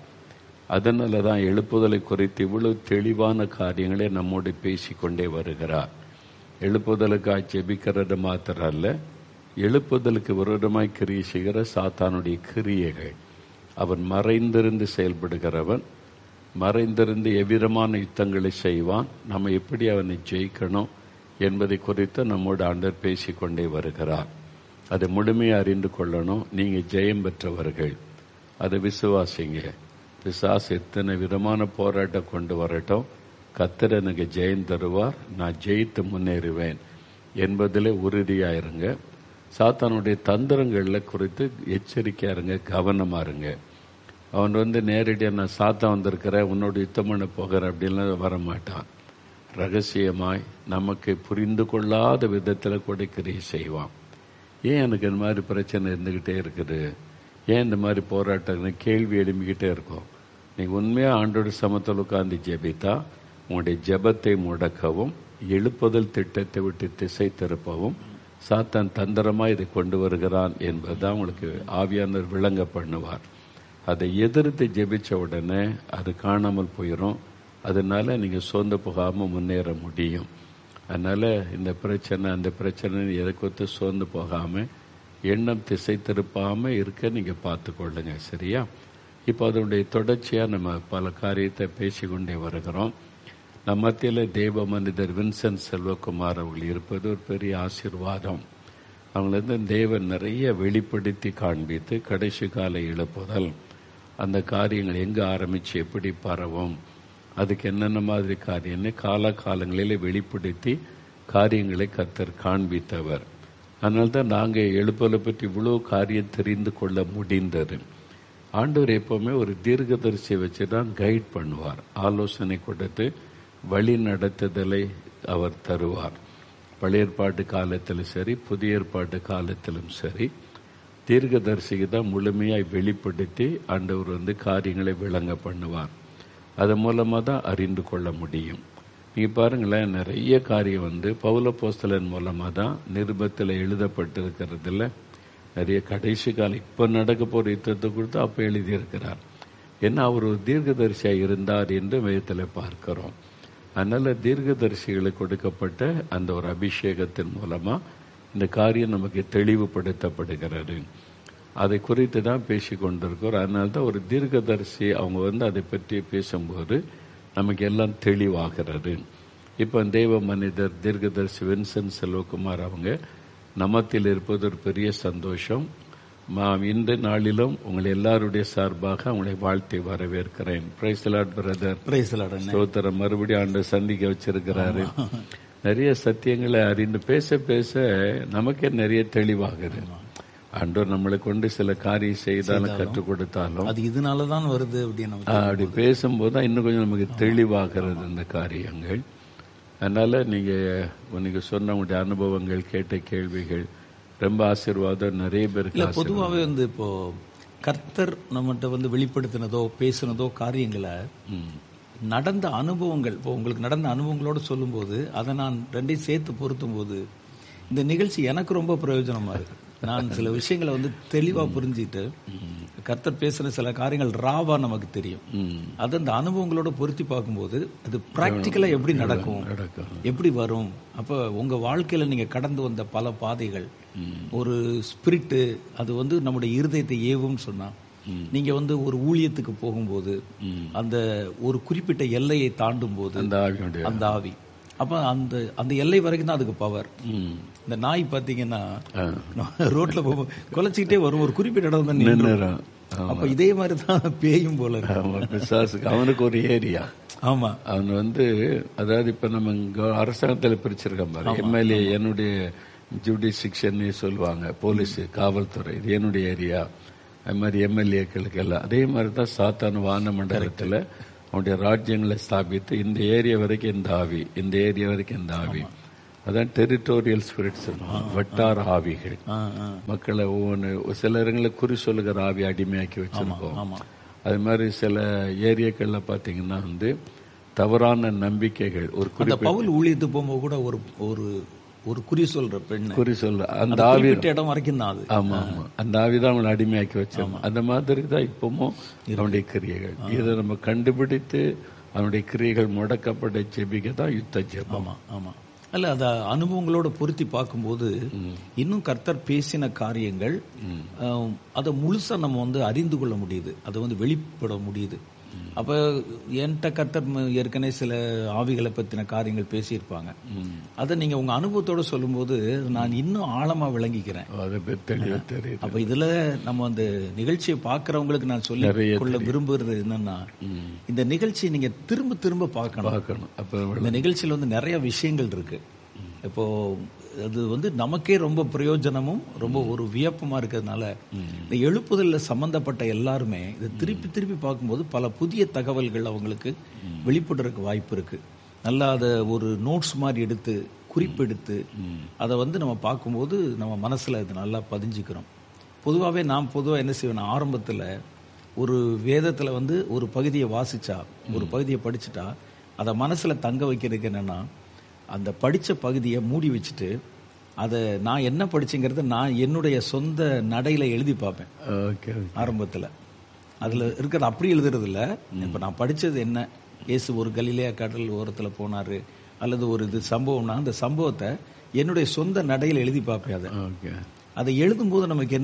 அதனால தான் எழுப்புதலை குறித்து இவ்வளவு தெளிவான காரியங்களை நம்மோடு பேசிக்கொண்டே வருகிறார். எழுப்புதலுக்காக ஜெபிக்கிறது மாத்திரம் அல்ல, எழுப்புதலுக்கு விரோதமாய் கிரியை செய்கிற சாத்தானுடைய கிரியைகள். அவன் மறைந்திருந்து செயல்படுகிறவன், மறைந்திருந்து எவ்விதமான யுத்தங்களை செய்வான், நம்ம எப்படி அவனை ஜெயிக்கணும் என்பதை குறித்து நம்மோடு ஆண்டவர் பேசிக்கொண்டே வருகிறார். அதை முழுமையாக அறிந்து கொள்ளணும். நீங்கள் ஜெயம் பெற்றவர்கள், அதை விசுவாசிங்க. பிசாசு எத்தனை விதமான போராட்டம் கொண்டு வரட்டும், கர்த்தர் எனக்கு ஜெயம் தருவார், நான் ஜெயித்து முன்னேறுவேன் என்பதில் உறுதியாயிருங்க. சாத்தானுடைய தந்திரங்களில் குறித்து எச்சரிக்கையா இருங்க, கவனமா இருங்க. அவன் வந்து நேரடியாக நான் சாத்தான் வந்திருக்கிறேன், உன்னோட யுத்தம் பண்ண போகிறேன் அப்படின்லாம் வரமாட்டான். ரகசியமாய் நமக்கு புரிந்து கொள்ளாத விதத்தில் கூட கிரியை செய்வான். ஏன் எனக்கு இந்த மாதிரி பிரச்சனை இருந்துக்கிட்டே இருக்குது, ஏன் இந்த மாதிரி போராட்டம் கேள்வி எழும்பிக்கிட்டே இருக்கும். நீங்கள் உண்மையாக ஆண்டோட சமத்தில் உட்கார்ந்து ஜெபித்தா உங்களுடைய ஜெபத்தை முடக்கவும், எழுப்புதல் திட்டத்தை விட்டு திசை திருப்பவும் சாத்தான் தந்திரமாக இதை கொண்டு வருகிறான் என்பதுதான் உங்களுக்கு ஆவியானவர் விளங்க பண்ணுவார். அதை எதிர்த்து ஜெபிச்ச உடனே அது காணாமல் போயிடும். அதனால நீங்கள் சோர்ந்து போகாமல் முன்னேற முடியும். அதனால் இந்த பிரச்சனை அந்த பிரச்சனை எதை குறித்து சோர்ந்து போகாமல், எண்ணம் திசை திருப்பாமல் இருக்க நீங்கள் பார்த்து கொள்ளுங்க. சரியா? இப்போ அதனுடைய தொடர்ச்சியாக நம்ம பல காரியத்தை பேசிக்கொண்டே வருகிறோம். நம்ம மத்தியில் தேவ மனிதர் வின்சென்ட் செல்வகுமார் அவர்கள் இருப்பது ஒரு பெரிய ஆசீர்வாதம். அவங்கள தேவன் நிறைய வெளிப்படுத்தி காண்பித்து கடைசி கால எழுப்புதல், அந்த காரியங்கள் எங்கே ஆரம்பித்து எப்படி பரவும், அதுக்கு என்னென்ன மாதிரி காரியம்னு காலகாலங்களில் வெளிப்படுத்தி காரியங்களை கர்த்தர் காண்பித்தவர். அதனால்தான் நாங்கள் எழுப்பலை பற்றி இவ்வளோ காரியம் தெரிந்து கொள்ள முடிந்தது. ஆண்டவர் எப்போவுமே ஒரு தீர்க்கதரிசியை வச்சு தான் கைட் பண்ணுவார், ஆலோசனை கொடுத்து வழி நடத்துதலை அவர் தருவார். பழைய ஏற்பாட்டு காலத்திலும் சரி, புதிய ஏற்பாட்டு காலத்திலும் சரி, தீர்க்கதரிசிக்கு தான் முழுமையாய் வெளிப்படுத்தி ஆண்டவர் வந்து காரியங்களை விளங்க பண்ணுவார். அதன் மூலமாக தான் அறிந்து கொள்ள முடியும். நீங்கள் பாருங்களேன், நிறைய காரியம் வந்து பவுலப்போஸ்தலன் மூலமாக தான் நிருபத்தில் எழுதப்பட்டிருக்கிறதுல நிறைய கடைசி காலம் இப்போ நடக்க போகிற யுத்தத்தை கொடுத்து அப்போ எழுதியிருக்கிறார். ஏன்னா அவர் ஒரு தீர்க்கதரிசியாக இருந்தார் என்று வேதத்தில் பார்க்கிறோம். அதனால் தீர்க்கதரிசிகளுக்கு கொடுக்கப்பட்ட அந்த ஒரு அபிஷேகத்தின் மூலமாக இந்த காரியம் நமக்கு தெளிவுபடுத்தப்படுகிறது. அதை குறித்து தான் பேசி கொண்டிருக்கிறோம். அதனால தான் ஒரு தீர்க்கதரிசி அவங்க வந்து அதை பற்றி பேசும்போது நமக்கு எல்லாம் தெளிவாகிறது. இப்போ தெய்வ மனிதர் தீர்க்கதரிசி வின்சென்ட் செல்வகுமார் அவங்க நமத்தில் இருப்பது ஒரு பெரிய சந்தோஷம். இந்த நாளிலும் உங்களை எல்லாருடைய சார்பாக அவங்களை வாழ்த்தி வரவேற்கிறேன். Praise the Lord brother. Praise the Lord. ஸ்தோத்திரம். மறுபடியும் ஆண்டவர் சந்திக்க வச்சிருக்கிறாரு. நிறைய சத்தியங்களை அறிந்து பேச பேச நமக்கே நிறைய தெளிவாகுது. ஆண்டவர் நம்மளை கொண்டு சில காரியம் செய்தாலும் கற்றுக் கொடுத்தாலும் அது இதனாலதான் வருது அப்படின்னு அப்படி பேசும்போது இன்னும் கொஞ்சம் நமக்கு தெளிவாகிறது இந்த காரியங்கள். அதனால நீங்க நீங்க சொன்ன உங்களுடைய அனுபவங்கள், கேட்ட கேள்விகள் ரொம்ப ஆசீர்வாதம். நிறைய பேருக்கு பொதுவாகவே வந்து இப்போ கர்த்தர் நம்மகிட்ட வந்து வெளிப்படுத்தினதோ பேசினதோ காரியங்களை நடந்த அனுபவங்கள், இப்போ உங்களுக்கு நடந்த அனுபவங்களோட சொல்லும் போது அதை நான் ரெண்டையும் சேர்த்து பொருத்தும் போது இந்த நிகழ்ச்சி எனக்கு ரொம்ப பிரயோஜனமா இருக்கு. நான் சில விஷயங்களை வந்து தெளிவா புரிஞ்சுட்டு கர்த்தர் பேசுற சில காரியங்கள் ராவா நமக்கு தெரியும். அது அந்த அனுபவங்களோட பொருத்தி பார்க்கும்போது அது பிராக்டிக்கலா எப்படி நடக்கும், எப்படி வரும். அப்ப உங்க வாழ்க்கையில நீங்க கடந்து வந்த பல பாதைகள், ஒரு ஸ்பிரிட் அது வந்து நம்முடைய இருதயத்தை ஏவும் சொன்னா, நீங்க வந்து ஒரு ஊழியத்துக்கு போகும்போது அந்த ஒரு குறிப்பிட்ட எல்லையை தாண்டும் போது அந்த ஆவி அப்ப அந்த அந்த எல்லை வரைக்கும் தான் அதுக்கு பவர். இந்த நாய் பாத்தீங்கன்னா ரோட்ல போகும் கொலைச்சிக்கிட்டே வரும், ஒரு குறிப்பிட்ட இடம் தான் நின்னுரும். அப்ப இதே மாதிரி தான் பேயும் போல அவனுக்கு ஒரு ஏரியா. ஆமா, அவன் வந்து அதாவது இப்ப நம்ம அரசாங்கத்தில் பிரிச்சிருக்கோம் பாரு, எம்எல்ஏ என்னுடைய ஜுடிஷிக்ஷன் சொல்லுவாங்க, போலீஸ் காவல்துறை இது என்னுடைய ஏரியா. அது மாதிரி எம்எல்ஏக்களுக்கு எல்லாம் அதே மாதிரி தான் சாத்தான வான மண்டலத்துல அவனுடைய ராஜ்யங்களை ஸ்தாபித்து இந்த ஏரியா வரைக்கும் இந்த ஆவி, இந்த ஏரியா வரைக்கும் இந்த ஆவி. அதான் டெரிட்டோரியல் ஸ்பிரிட்ஸ், வட்டார ஆவிகள். மக்களை ஒவ்வொன்று சில இடங்களில் குறி சொல்லுகிற ஆவி அடிமையாக்கி வச்சிருக்கோம். அது மாதிரி சில ஏரியாக்கள்ல பாத்தீங்கன்னா வந்து தவறான நம்பிக்கைகள். ஒரு குறிப்பிட்ட பவுல் ஊழியத்து போகும்போது கூட ஒரு ஒரு ஒரு குறி சொல்ற பெண் குறி சொல்ற அந்த ஆவி இடம் வரைக்கும் தான் அது. ஆமா ஆமா, அந்த ஆவிதான் அவனை அடிமையாக்கி வச்சிருக்கோம். அந்த மாதிரி தான் இப்பவும் அவனுடைய கிரியைகள். இதை நம்ம கண்டுபிடித்து அவனுடைய கிரியைகள் முடக்கப்பட்ட ஜெபிக்க தான் யுத்த ஜெபம். ஆமா, அல்ல அத அனுபவங்களோட பொருத்தி பார்க்கும்போது இன்னும் கர்த்தர் பேசின காரியங்கள் அதை முழுசா நம்ம வந்து அறிந்து கொள்ள முடியுது, அதை வந்து வெளிப்பட முடியுது. அப்ப என்கிட்ட கர்த்தர் ஏற்கனவே சில ஆவிகளை பத்தின காரியங்கள் பேசியிருப்பாங்க. அதை நீங்க உங்க அனுபவத்தோட சொல்லும் போது நான் இன்னும் ஆழமா விளங்கிக்கிறேன். அப்ப இதுல நம்ம அந்த நிகழ்ச்சியை பாக்குறவங்களுக்கு நான் சொல்லி கொள்ள விரும்புறது என்னன்னா, இந்த நிகழ்ச்சியை நீங்க திரும்ப திரும்ப பார்க்கணும். இந்த நிகழ்ச்சியில வந்து நிறைய விஷயங்கள் இருக்கு. இப்போ அது வந்து நமக்கே ரொம்ப பிரயோஜனமும் ரொம்ப ஒரு வியப்புமா இருக்கிறதுனால இந்த எழுப்புதல்ல சம்பந்தப்பட்ட எல்லாருமே இதை திருப்பி திருப்பி பார்க்கும்போது பல புதிய தகவல்கள் அவங்களுக்கு வெளிப்படுறதுக்கு வாய்ப்பு இருக்கு. நல்லா அதை ஒரு நோட்ஸ் மாதிரி எடுத்து குறிப்பெடுத்து அதை வந்து நம்ம பார்க்கும்போது நம்ம மனசுல இது நல்லா பதிஞ்சுக்கிறோம். பொதுவாகவே நான் பொதுவாக என்ன செய்வேன், ஆரம்பத்தில் ஒரு வேதத்துல வந்து ஒரு பகுதியை வாசிச்சா, ஒரு பகுதியை படிச்சுட்டா அதை மனசுல தங்க வைக்கிறதுக்கு என்னன்னா, அந்த படிச்ச பகுதியை மூடி வச்சுட்டு அதை நான் என்ன படிச்சேங்கிறத நான் என்னுடைய சொந்த நடையில எழுதி பார்ப்பேன். ஆரம்பத்தில் அதுல இருக்கிறது அப்படி எழுதுறது இல்ல. இப்ப நான் படிச்சது என்ன, இயேசு ஒரு கலிலேயா கடல் ஓரத்துல போனாரு அல்லது ஒரு இது சம்பவம்னா அந்த சம்பவத்தை என்னுடைய சொந்த நடையில எழுதி பார்ப்பேன். அதை அதை எழுதும் போது நமக்கு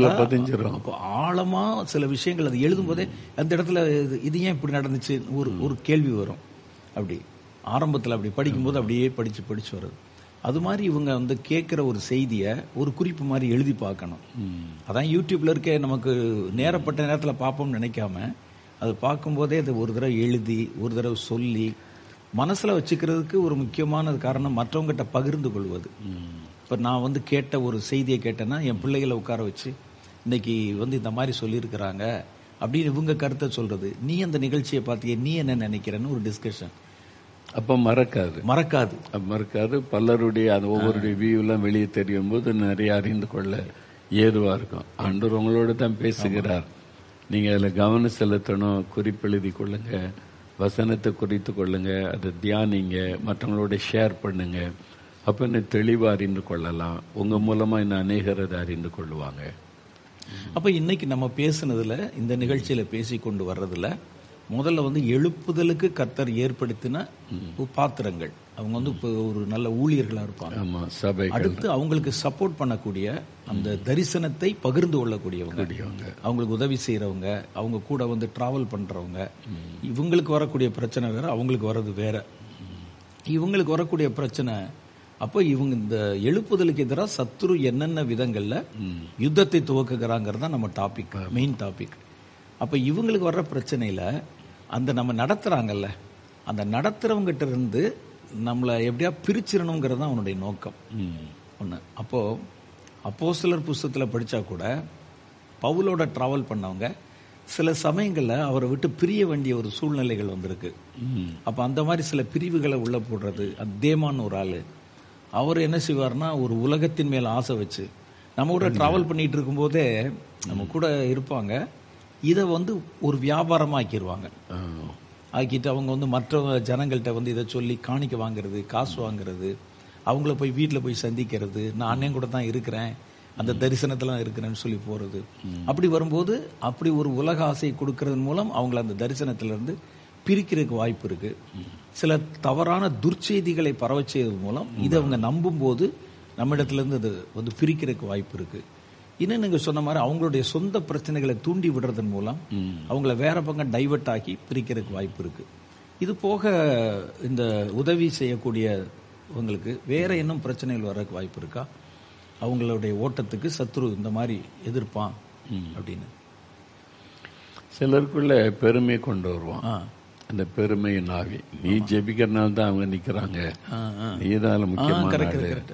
என்ன ஆழமா சில விஷயங்கள் அது எழுதும் போதே அந்த இடத்துல இது ஏன் இப்படி நடந்துச்சு ஒரு ஒரு கேள்வி வரும். அப்படி ஆரம்பத்தில் அப்படி படிக்கும்போது அப்படியே படிச்சு படிச்சு வருது. அது மாதிரி இவங்க வந்து கேட்கிற ஒரு செய்தியை ஒரு குறிப்பு மாதிரி எழுதி பார்க்கணும். அதான் யூடியூப்ல இருக்க நமக்கு நேரப்பட்ட நேரத்தில் பார்ப்போம்னு நினைக்காம அது பார்க்கும்போதே அதை ஒரு தடவை எழுதி ஒரு தடவை சொல்லி மனசுல வச்சுக்கிறதுக்கு ஒரு முக்கியமான காரணம் மற்றவங்ககிட்ட பகிர்ந்து கொள்வது. இப்ப நான் வந்து கேட்ட ஒரு செய்தியை கேட்டேன்னா என் பிள்ளைகளை உட்கார வச்சு இன்னைக்கு வந்து இந்த மாதிரி சொல்லியிருக்கிறாங்க அப்படின்னு இவங்க கருத்தை சொல்றது, நீ அந்த நிகழ்ச்சியை பார்த்தியே நீ என்ன நினைக்கிறேன்னு ஒரு டிஸ்கஷன். அப்ப மறக்காது மறக்காது மறக்காது பலருடைய அந்த ஒவ்வொருடைய வியூ எல்லாம் வெளியே தெரியும் போது நிறைய அறிந்து கொள்ள ஏதுவா இருக்கும். ஆண்டவர் உங்களோட தான் பேசுகிறார். நீங்க அதுல கவனம் செலுத்தணும். குறிப்பெழுதி கொள்ளுங்க, வசனத்தை குறித்து கொள்ளுங்க, அதை தியானிங்க, மற்றவங்களோட ஷேர் பண்ணுங்க. அப்ப இன்னும் தெளிவா அறிந்து கொள்ளலாம். உங்க மூலமா இன்னும் அநேகர் அதை அறிந்து கொள்ளுவாங்க. அப்ப இன்னைக்கு நம்ம பேசுனதுல இந்த நிகழ்ச்சியில பேசி கொண்டு வர்றதுல முதல்ல வந்து எழுப்புதலுக்கு கர்த்தர் ஏற்படுத்தின பாத்திரங்கள். அவங்க வந்து இப்போ ஒரு நல்ல ஊழியர்களா இருப்பாங்க. அடுத்து அவங்களுக்கு சப்போர்ட் பண்ணக்கூடிய அந்த தரிசனத்தை பகிர்ந்து கொள்ளக்கூடியவங்க, அவங்களுக்கு உதவி செய்யறவங்க, அவங்க கூட வந்து டிராவல் பண்றவங்க. இவங்களுக்கு வரக்கூடிய பிரச்சனை வேற, அவங்களுக்கு வர்றது வேற. இவங்களுக்கு வரக்கூடிய பிரச்சனை அப்போ இவங்க இந்த எழுப்புதலுக்கு எதிராக சத்துரு என்னென்ன விதங்கள்ல யுத்தத்தை துவக்குகிறாங்கிறது தான் நம்ம டாபிக், மெயின் டாபிக். அப்ப இவங்களுக்கு வர்ற பிரச்சனையில அந்த நம்ம நடத்துறாங்கல்ல, அந்த நடத்துறவங்கிட்ட இருந்து நம்மளை எப்படியா பிரிச்சிடணுங்கிறது தான் அவனுடைய நோக்கம் ஒண்ணு. அப்போ அப்போஸ்தலர் புஸ்தகத்துல படிச்சா கூட பவுலோட டிராவல் பண்ணவங்க சில சமயங்கள்ல அவரை விட்டு பிரிய வேண்டிய ஒரு சூழ்நிலைகள் வந்திருக்கு. அப்ப அந்த மாதிரி சில பிரிவுகளை உள்ள போடுறது. தேமான்னு ஒரு ஆளு, அவர் என்ன செய்வார்னா ஒரு உலகத்தின் மேல ஆசை வச்சு நம்ம கூட டிராவல் பண்ணிட்டு இருக்கும் போதே நம்ம கூட இருப்பாங்க, இதை வந்து ஒரு வியாபாரமா ஆக்கிடுவாங்க. ஆக்கிட்டு அவங்க வந்து மற்ற ஜனங்கள்கிட்ட வந்து இதை சொல்லி காணிக்க வாங்குறது, காசு வாங்குறது, அவங்கள போய் வீட்டில் போய் சந்திக்கிறது, நான் அண்ணன் கூட தான் இருக்கிறேன், அந்த தரிசனத்துல இருக்கிறேன்னு சொல்லி போறது. அப்படி வரும்போது அப்படி ஒரு உலக ஆசையை கொடுக்கறது மூலம் அவங்கள அந்த தரிசனத்துல இருந்து பிரிக்கிறதுக்கு வாய்ப்பு இருக்கு. சில தவறான துர்ச்செய்திகளை பரவ செய்வது மூலம் இதை அவங்க நம்பும் போது நம்ம இடத்துல இருந்து அது வந்து பிரிக்கிறதுக்கு வாய்ப்பு இருக்கு. இன்னும் நீங்க சொன்ன மாதிரி அவங்களுடைய சொந்த பிரச்சனைகளை தூண்டி விடுறதன் மூலம் அவங்கள வேற பக்கம் டைவர்ட் ஆக்கி பிரிக்கிறதுக்கு வாய்ப்பு இருக்கு. இது போக இந்த உதவி செய்யக்கூடியவங்களுக்கு வேற இன்னும் பிரச்சனைகள் வர்றதுக்கு வாய்ப்பு இருக்கா? அவங்களுடைய ஓட்டத்துக்கு சத்ரு இந்த மாதிரி எதிர்ப்பான் அப்படின்னு சிலருக்குள்ள பெருமை கொண்டு வருவான். அந்த பெருமையின் ஆவி, நீ ஜெபிக்கிறனால தான் அவங்க நிக்கிறாங்க, நீதான் முக்கியமான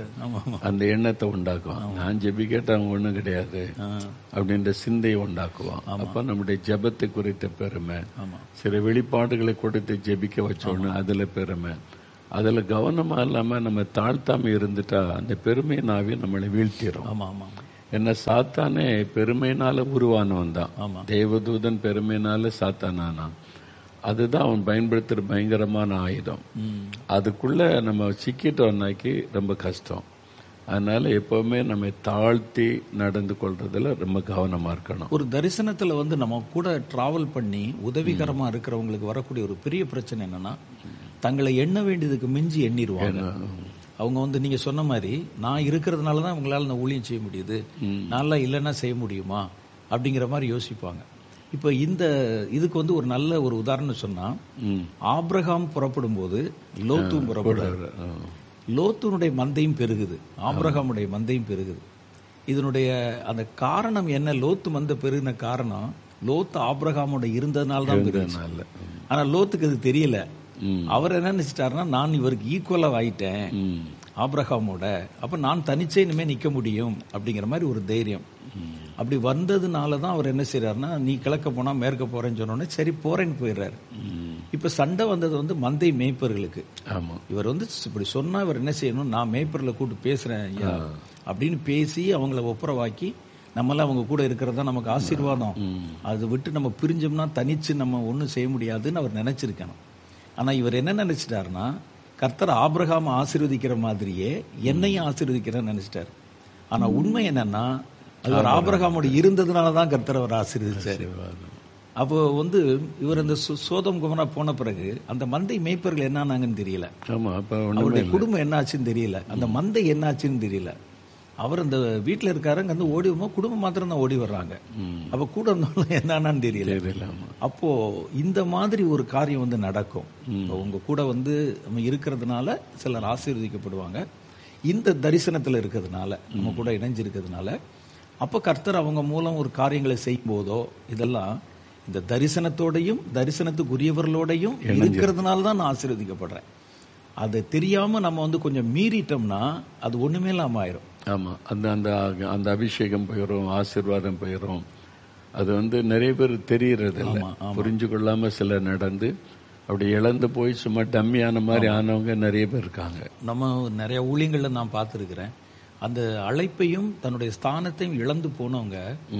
அந்த எண்ணத்தை உண்டாக்குவான். நான் ஜெபிக்கட்ட அவங்க ஒண்ணும் கிடையாது அப்படின்ற சிந்தையை உண்டாக்குவான். அப்ப நம்முடைய ஜெபத்தை குறித்த பெருமை, சில வெளிப்பாடுகளை கொடுத்து ஜெபிக்க வச்சோன்னு அதுல பெருமை, அதுல கவனமா இல்லாம நம்ம தாழ்த்தாம இருந்துட்டா அந்த பெருமையின் ஆவி நம்மளை வீழ்த்திடும். என்ன சாத்தானே பெருமையினால உருவானவன் தான். தேவதூதன் பெருமையினால சாத்தானானான். அதுதான் அவன் பயன்படுத்துற பயங்கரமான ஆயுதம். அதுக்குள்ள நம்ம சிக்கிட்டோம்னாக்கி ரொம்ப கஷ்டம். அதனால எப்பவுமே நம்ம தாழ்த்தி நடந்து கொள்றதுல ரொம்ப கவனமா இருக்கணும். ஒரு தரிசனத்துல வந்து நம்ம கூட டிராவல் பண்ணி உதவிகரமா இருக்கிறவங்களுக்கு வரக்கூடிய ஒரு பெரிய பிரச்சனை என்னன்னா, தங்களை எண்ண வேண்டியதுக்கு மிஞ்சி எண்ணிடுவாங்க. அவங்க வந்து நீங்க சொன்ன மாதிரி நான் இருக்கிறதுனாலதான் அவங்களால நான் ஊழியம் செய்ய முடியுது, நல்லா இல்லைன்னா செய்ய முடியுமா அப்படிங்கிற மாதிரி யோசிப்பாங்க. இப்ப இந்த இதுக்கு வந்து ஒரு நல்ல ஒரு உதாரணம் சொன்னா, ஆபிரகாம் புறப்படும் போது லோத்தும் புறப்படுறாரு. லோத்துனுடைய மந்தையும் பெருகுது, ஆபிரகாமுடைய மந்தையும் பெருகுது. இதனுடைய அந்த காரணம் என்ன? லோத்து மந்த பெருகின காரணம் லோத்து ஆபிரகாமோட இருந்ததுனால தான் பெருகுது. ஆனா லோத்துக்கு அது தெரியல. அவர் என்ன நினைச்சிட்டாருன்னா, நான் இவருக்கு ஈக்குவலா ஆயிட்டேன் ஆபிரகாமோட, அப்ப நான் தனிச்சே இனிமே நிக்க முடியும் அப்படிங்கிற மாதிரி ஒரு தைரியம். அப்படி வந்ததுனாலதான் அவர் என்ன செய்யறாருன்னா, நீ கிழக்க போனா மேற்க போறேன்னு சொன்னோடனே சரி போறேன்னு போயிடுறாரு. இப்ப சண்டை வந்தது வந்து மந்தை மேய்ப்பர்களுக்கு. இவர் வந்து இப்படி சொன்னா இவர் என்ன செய்யணும், நான் மேய்ப்பர்களை கூப்பிட்டு பேசுறேன் ஐயா அப்படின்னு பேசி அவங்கள ஒப்புரவாக்கி, நம்மளாம் அவங்க கூட இருக்கிறதா நமக்கு ஆசீர்வாதம், அதை விட்டு நம்ம பிரிஞ்சோம்னா தனிச்சு நம்ம ஒன்னும் செய்ய முடியாதுன்னு அவர் நினைச்சிருக்கணும். ஆனா இவர் என்ன நினைச்சிட்டாருன்னா, கர்த்தர் ஆபிரகாம் ஆசீர்வதிக்கிற மாதிரியே என்னையும் ஆசீர்வதிக்கிறேன்னு நினைச்சிட்டாரு. ஆனா உண்மை என்னன்னா, அவர் ஆபிரகாமோட இருந்ததுனாலதான் கர்த்தர் அவர் ஆசீர்வதிச்சாரு. அப்போ வந்து இவர் அந்த சோதம் குமரா போன பிறகு அந்த மந்தை மேய்ப்பர்கள் என்ன ஆனாங்கன்னு தெரியல, அவருடைய குடும்பம் என்ன ஆச்சுன்னு தெரியல, அந்த மந்தை என்ன ஆச்சுன்னு தெரியல. அவர் அந்த வீட்டுல இருக்காரு, அங்க வந்து ஓடி வரும்போது குடும்பம் மாத்திரம் தான் ஓடி வர்றாங்க. அப்ப கூட இருந்தாலும் என்னன்னு தெரியல. அப்போ இந்த மாதிரி ஒரு காரியம் வந்து நடக்கும். உங்க கூட வந்து நம்ம இருக்கிறதுனால சிலர் ஆசீர்வதிக்கப்படுவாங்க, இந்த தரிசனத்துல இருக்கிறதுனால நம்ம கூட இணைஞ்சிருக்கிறதுனால. அப்ப கர்த்தர் அவங்க மூலம் ஒரு காரியங்களை செய்யும் போதோ இதெல்லாம் இந்த தரிசனத்தோடையும் தரிசனத்துக்குரியவர்களோடையும் இருக்கிறதுனால தான் நான் ஆசீர்வதிக்கப்படுறேன். அது தெரியாம நம்ம வந்து கொஞ்சம் மீறிட்டோம்னா அது ஒண்ணுமே இல்லாம ஆயிரும். ஆமா, அந்த அந்த அந்த அபிஷேகம் போயிடும், ஆசீர்வாதம் போயிடும். அது வந்து நிறைய பேர் தெரியறது இல்லை, புரிஞ்சு கொள்ளாம சில நடந்து அப்படி இழந்து போய் சும்மா டம்மியான மாதிரி ஆனவங்க நிறைய பேர் இருக்காங்க. நம்ம நிறைய ஊழியங்கள்ல நான் பார்த்திருக்கிறேன். அந்த அழைப்பையும் தன்னுடைய ஸ்தானத்தையும் இழந்து போனவங்க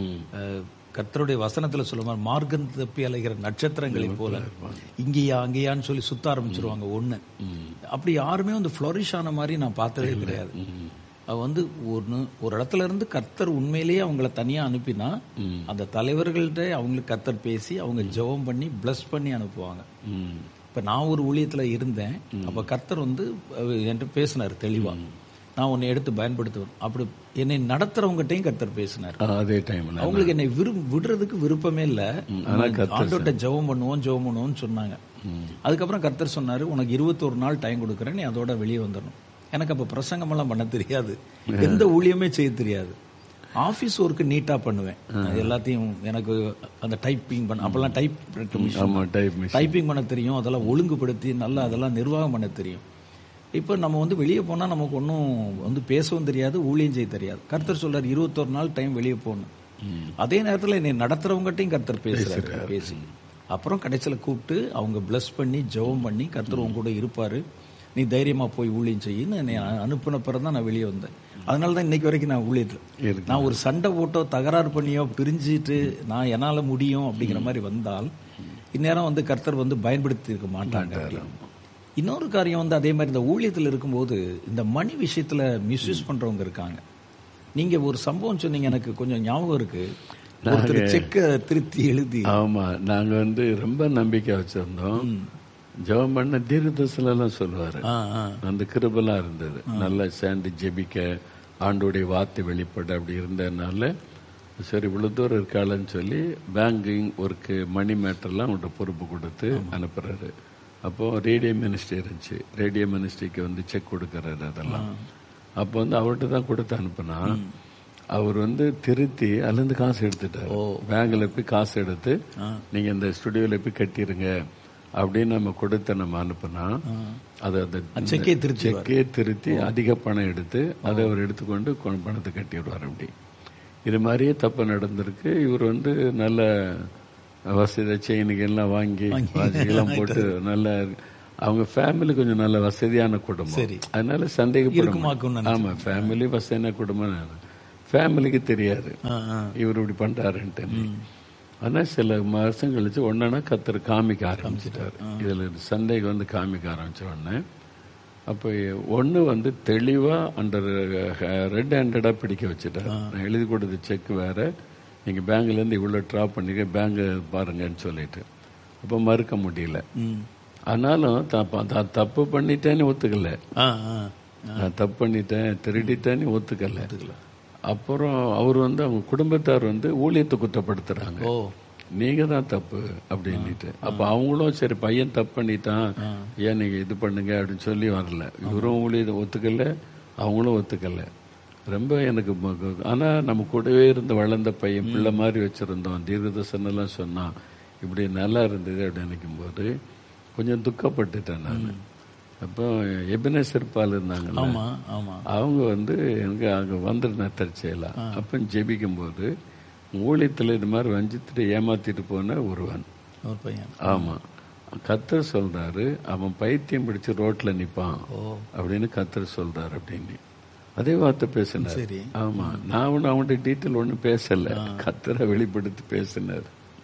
கர்த்தருடைய வசனத்துல சொல்லுவாங்க, மார்க்கம் தப்பி அலைகிற நட்சத்திரங்களை போல இங்கேயா அங்கேயான்னு சொல்லி சுத்த ஆரம்பிச்சிருவாங்க ஒண்ணு. அப்படி யாருமே வந்து ஃப்ளோரிஷ் ஆன மாதிரி நான் பார்த்ததே கிடையாது. அது வந்து ஒரு ஒரு இடத்துல இருந்து கர்த்தர் உண்மையிலேயே அவங்கள தனியா அனுப்பினா அந்த தலைவர்கள்ட்ட அவங்களுக்கு கர்த்தர் பேசி அவங்க ஜெபம் பண்ணி பிளஸ் பண்ணி அனுப்புவாங்க. இப்ப நான் ஒரு ஊழியத்துல இருந்தேன், அப்ப கர்த்தர் வந்து என்கிட்ட பேசினார் தெளிவா, நான் உன்னை எடுத்து பயன்படுத்துவேன். அப்படி என்னை நடத்துறவங்ககிட்டையும் கர்த்தர் பேசினார். அதே டைம் அவங்களுக்கு என்னை விடுறதுக்கு விருப்பமே இல்ல, ஆண்டவர்கிட்ட ஜெபம் பண்ணுவோம் ஜெபம் பண்ணுவோம்னு சொன்னாங்க. அதுக்கப்புறம் கர்த்தர் சொன்னாரு, உனக்கு இருபத்தோரு நாள் டைம் கொடுக்குறேன், நீ அதோட வெளியே வந்துடணும். எனக்கு அப்ப பிரசங்கம் எல்லாம் பண்ண தெரியாது, எந்த ஊழியமே செய்ய தெரியாது. ஆபீஸ் ஒர்க் நீட்டா பண்ணுவேன், எல்லாத்தையும் எனக்கு அந்த டைப்பிங் பண்ண அப்பெல்லாம் டைப் டைப்பிங் பண்ண தெரியும், அதெல்லாம் ஒழுங்குபடுத்தி நல்லா அதெல்லாம் நிர்வாகம் பண்ண தெரியும். இப்ப நம்ம வந்து வெளியே போனா நமக்கு ஒன்றும் வந்து பேசவும் தெரியாது, ஊழியம் செய்ய தெரியாது. கர்த்தர் சொல்றாரு இருபத்தொரு நாள் டைம் வெளியே போகணும். அதே நேரத்தில் என்னை நடத்துறவங்ககிட்டையும் கர்த்தர் பேசுறாரு. பேசி அப்புறம் கடைசியில கூப்பிட்டு அவங்க பிளஸ் பண்ணி ஜெபம் பண்ணி கர்த்தர் உங்க கூட இருப்பாரு, நீ தைரியமா போய் ஊழியம் செய்யின்னு என்னை அனுப்பின பிறகு தான் நான் வெளியே வந்தேன். அதனால தான் இன்னைக்கு வரைக்கும் நான் ஊழியத்தில் நான் ஒரு சண்டை போட்டோ தகராறு பண்ணியோ பிரிஞ்சிட்டு நான் என்னால முடியும் அப்படிங்கிற மாதிரி வந்தால் இந்நேரம் வந்து கர்த்தர் வந்து பயன்படுத்தி இருக்க மாட்டாங்க. இன்னொரு காரியம் வந்து அதே மாதிரி இந்த ஊழியத்தில் இருக்கும்போது இந்த மணி விஷயத்துல மிஸ்யூஸ் பண்றவங்க இருக்காங்க. நீங்க ஒரு சம்பவம் சொன்னீங்க, எனக்கு கொஞ்சம் ஞாபகம் இருக்கு. செக்க திருத்தி எழுதி. ஆமா, நாங்க வந்து ரொம்ப நம்பிக்கை வச்சிருந்தோம். ஜெபம் பண்ண தீர்க்கதரிசனம் எல்லாம் சொல்லுவாரு, அந்த கிருபெல்லாம் இருந்தது. நல்லா சேர்ந்து ஜெபிக்க ஆண்டோடைய வார்த்தை வெளிப்பட அப்படி இருந்ததுனால சரி இவ்வளவு தூரம் இருக்காளன்னு சொல்லி பேங்கிங் ஒர்க்கு மணி மேட்டர்லாம் அவங்கள்ட்ட பொறுப்பு கொடுத்து அனுப்புறாரு. அப்போ ரேடியோ மினிஸ்ட்ரி இருந்துச்சு, ரேடியோ மினிஸ்ட்ரிக்கு வந்து செக் கொடுக்கறாரு அதெல்லாம். அப்போ வந்து அவர்கிட்ட தான் கொடுத்து அனுப்புனா அவர் வந்து திருத்தி அதுலேருந்து காசு எடுத்துட்டாரு. பேங்க்ல போய் காசு எடுத்து நீங்க இந்த ஸ்டுடியோல போய் கட்டிருங்க அப்படின்னு நம்ம கொடுத்த நம்ம அனுப்புனா அதை அந்த செக்கே திருத்தி அதிக பணம் எடுத்து அதை அவர் எடுத்துக்கொண்டு பணத்தை கட்டிடுவார். அப்படி இது மாதிரியே தப்பு நடந்திருக்கு. இவர் வந்து நல்ல வசதி செயினுக்கு எல்லாம் வாங்கி எல்லாம் போட்டு நல்ல அவங்க ஃபேமிலி கொஞ்சம் நல்ல வசதியான குடும்பம், அதனால சந்தேகப்படும். ஆமா, ஃபேமிலி வசதியான குடும்பம், ஃபேமிலிக்கு தெரியாது இவர் இப்படி பண்றாருன்ட்டு. ஆனா சில மாசம் கழிச்சு ஒன்னா கத்தர் காமிக்க ஆரம்பிச்சிட்டாரு. இதுல சந்தேகம் வந்து காமிக்க ஆரம்பிச்ச உடனே அப்ப ஒண்ணு வந்து தெளிவா அந்த ரெட் ஹேண்டடா பிடிக்க வச்சுட்டாரு. நான் எழுதி கொடுத்த செக் வேற, நீங்க பேங்க்ல இருந்து இவ்வளவு டிராப் பண்ணிக்க பேங்க் பாருங்கன்னு சொல்லிட்டு. அப்ப மறுக்க முடியல. ஆனாலும் தப்பு பண்ணிட்டேன்னு ஒத்துக்கல, நான் தப்பு பண்ணிட்டேன் திருடிட்டேன்னு ஒத்துக்கல. அப்புறம் அவர் வந்து அவங்க குடும்பத்தார் வந்து ஊழியத்தை குற்றப்படுத்துறாங்க, நீங்க தான் தப்பு அப்படின்ட்டு. அப்ப அவங்களும் சரி பையன் தப்பு பண்ணிட்டான், ஏன் நீங்க இது பண்ணுங்க அப்படின்னு சொல்லி வரல. இவரும் ஊழியத்தை ஒத்துக்கல, அவங்களும் ஒத்துக்கல. ரொம்ப எனக்கு ஆனா நம்ம கூடவே இருந்து வளர்ந்த பையன் பிள்ளை மாதிரி வச்சிருந்தோம், தீர்க்கதரிசனம் எல்லாம் சொன்னா இப்படி நல்லா இருந்தது அப்படின்னு நினைக்கும் போது கொஞ்சம் துக்கப்பட்டுட்டேன் நான். அப்போ எபினேசர் பால் இருந்தாங்கல்ல, அவங்க வந்து எனக்கு அங்க வந்திருந்தேன் தற்செயலா. அப்ப ஜெபிக்கும் போது ஊழியத்துல இது மாதிரி வஞ்சித்துட்டு ஏமாத்திட்டு போன ஒருவன் பையன். ஆமா, கத்தர் சொல்றாரு அவன் பைத்தியம் பிடிச்சு ரோட்ல நிப்பான் அப்படின்னு கத்தர் சொல்றாரு அப்படின்னு அதே வார்த்தை பேசினார். ஆமா, நான் ஒண்ணு அவன்கிட்ட டீட்டெயில் ஒண்ணு பேசல, கத்தரை வெளிப்படுத்தி பேசினார்.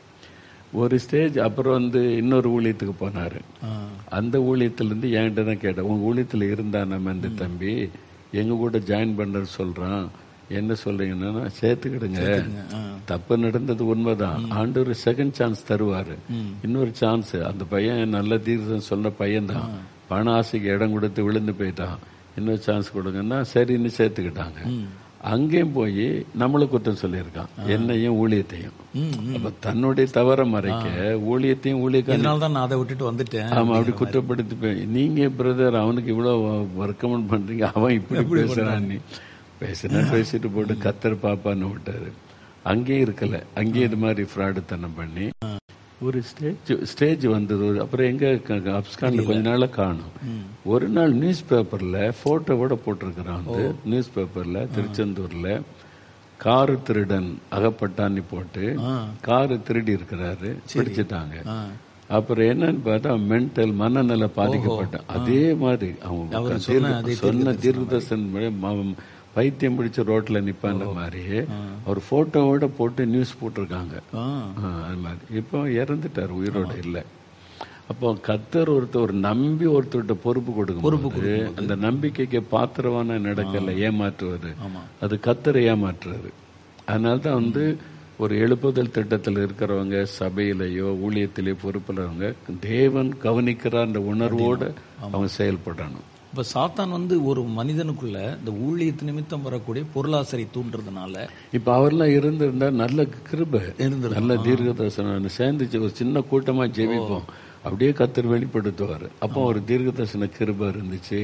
ஒரு ஸ்டேஜ் அப்புறம் வந்து இன்னொரு ஊழியத்துக்கு போனாரு. அந்த ஊழியத்துல இருந்து என்கிட்ட தான் கேட்டேன், உங்க ஊழியத்துல இருந்தா நம்ம இந்த தம்பி எங்க கூட ஜாயின் பண்றது சொல்றான், என்ன சொல்றீங்கன்னா சேர்த்துக்கிடுங்க, தப்பு நடந்தது உண்மைதான், ஆண்டவர் செகண்ட் சான்ஸ் தருவாரு, இன்னொரு சான்ஸ். அந்த பையன் நல்ல தீர்க்கம் சொன்ன பையன் தான், பண ஆசைக்கு இடம் கொடுத்து விழுந்து போயிட்டான், இன்னொரு சான்ஸ் கொடுங்கன்னா சரின்னு சேர்த்துக்கிட்டாங்க. அங்கேயும் போய் நம்மளை குற்றம் சொல்லியிருக்கான், என்னையும் ஊழியத்தையும். அப்ப தன்னுடைய தவற மறைக்க ஊழியத்தையும் ஊழியக்காரன் அதை விட்டுட்டு வந்துட்டேன். ஆமா, அப்படி குற்றப்படுத்தி போய் நீங்க பிரதர் அவனுக்கு இவ்வளவு ரெக்கமெண்ட் பண்றீங்க, அவன் இப்படி பேசுறான், நீ பேசுனா பேசிட்டு போட்டு கத்தர் பாப்பான்னு விட்டாரு. அங்கேயே இருக்கல, அங்கேயே இது மாதிரி ஃப்ராடு தனம் பண்ணி ஒரு ஸ்டேஜ் ஸ்டேஜ் வந்தது. அப்புறம் எங்க அப்ஸ்கான்ல கொஞ்ச நாள காணும். ஒரு நாள் நியூஸ் பேப்பர்ல போட்டோவோட போட்டிருக்கிறான். வந்து நியூஸ் பேப்பர்ல திருச்செந்தூர்ல காரு திருடன் அகப்பட்டான்னு போட்டு காரு திருடி இருக்கிறாரு, பிடிச்சிட்டாங்க. அப்புறம் என்னன்னு பார்த்தா மென்டல் மனநல பாதிக்கப்பட்டான். அதே மாதிரி அவங்க சொன்ன தீர்க்கதரிசனம் பைத்தியம் பிடிச்ச ரோட்ல நிப்பான மாதிரியே அவர் போட்டோவோட போட்டு நியூஸ் போட்டிருக்காங்க. அது மாதிரி இப்போ இறந்துட்டார், உயிரோட இல்ல. அப்போ கத்தர் ஒருத்தர் ஒரு நம்பி ஒருத்தர்கிட்ட பொறுப்பு கொடுக்கும், அந்த நம்பிக்கைக்கு பாத்திரமான நடக்கல ஏமாற்றுவாரு, அது கத்தரை ஏமாற்றுறாரு. அதனால்தான் வந்து ஒரு எழுப்புதல் திட்டத்தில் இருக்கிறவங்க சபையிலேயோ ஊழியத்திலேயோ பொறுப்புள்ளவங்க தேவன் கவனிக்கிறார் அந்த உணர்வோட அவங்க செயல்படணும். இப்ப சாத்தான் வந்து ஒரு மனிதனுக்குள்ள இந்த ஊழியத்து நிமித்தம் வரக்கூடிய பொருளாசரை தூண்டுறதுனால இப்ப அவர்லாம் இருந்திருந்தா நல்ல கிருபை இருந்து நல்ல தீர்க்கதரிசனம் சேர்ந்து ஒரு சின்ன கூட்டமா ஜெபிப்போம், அப்படியே கத்தர் வெளிப்படுத்துவார். அப்போ ஒரு தீர்க்கதரிசன கிருபை இருந்துச்சு,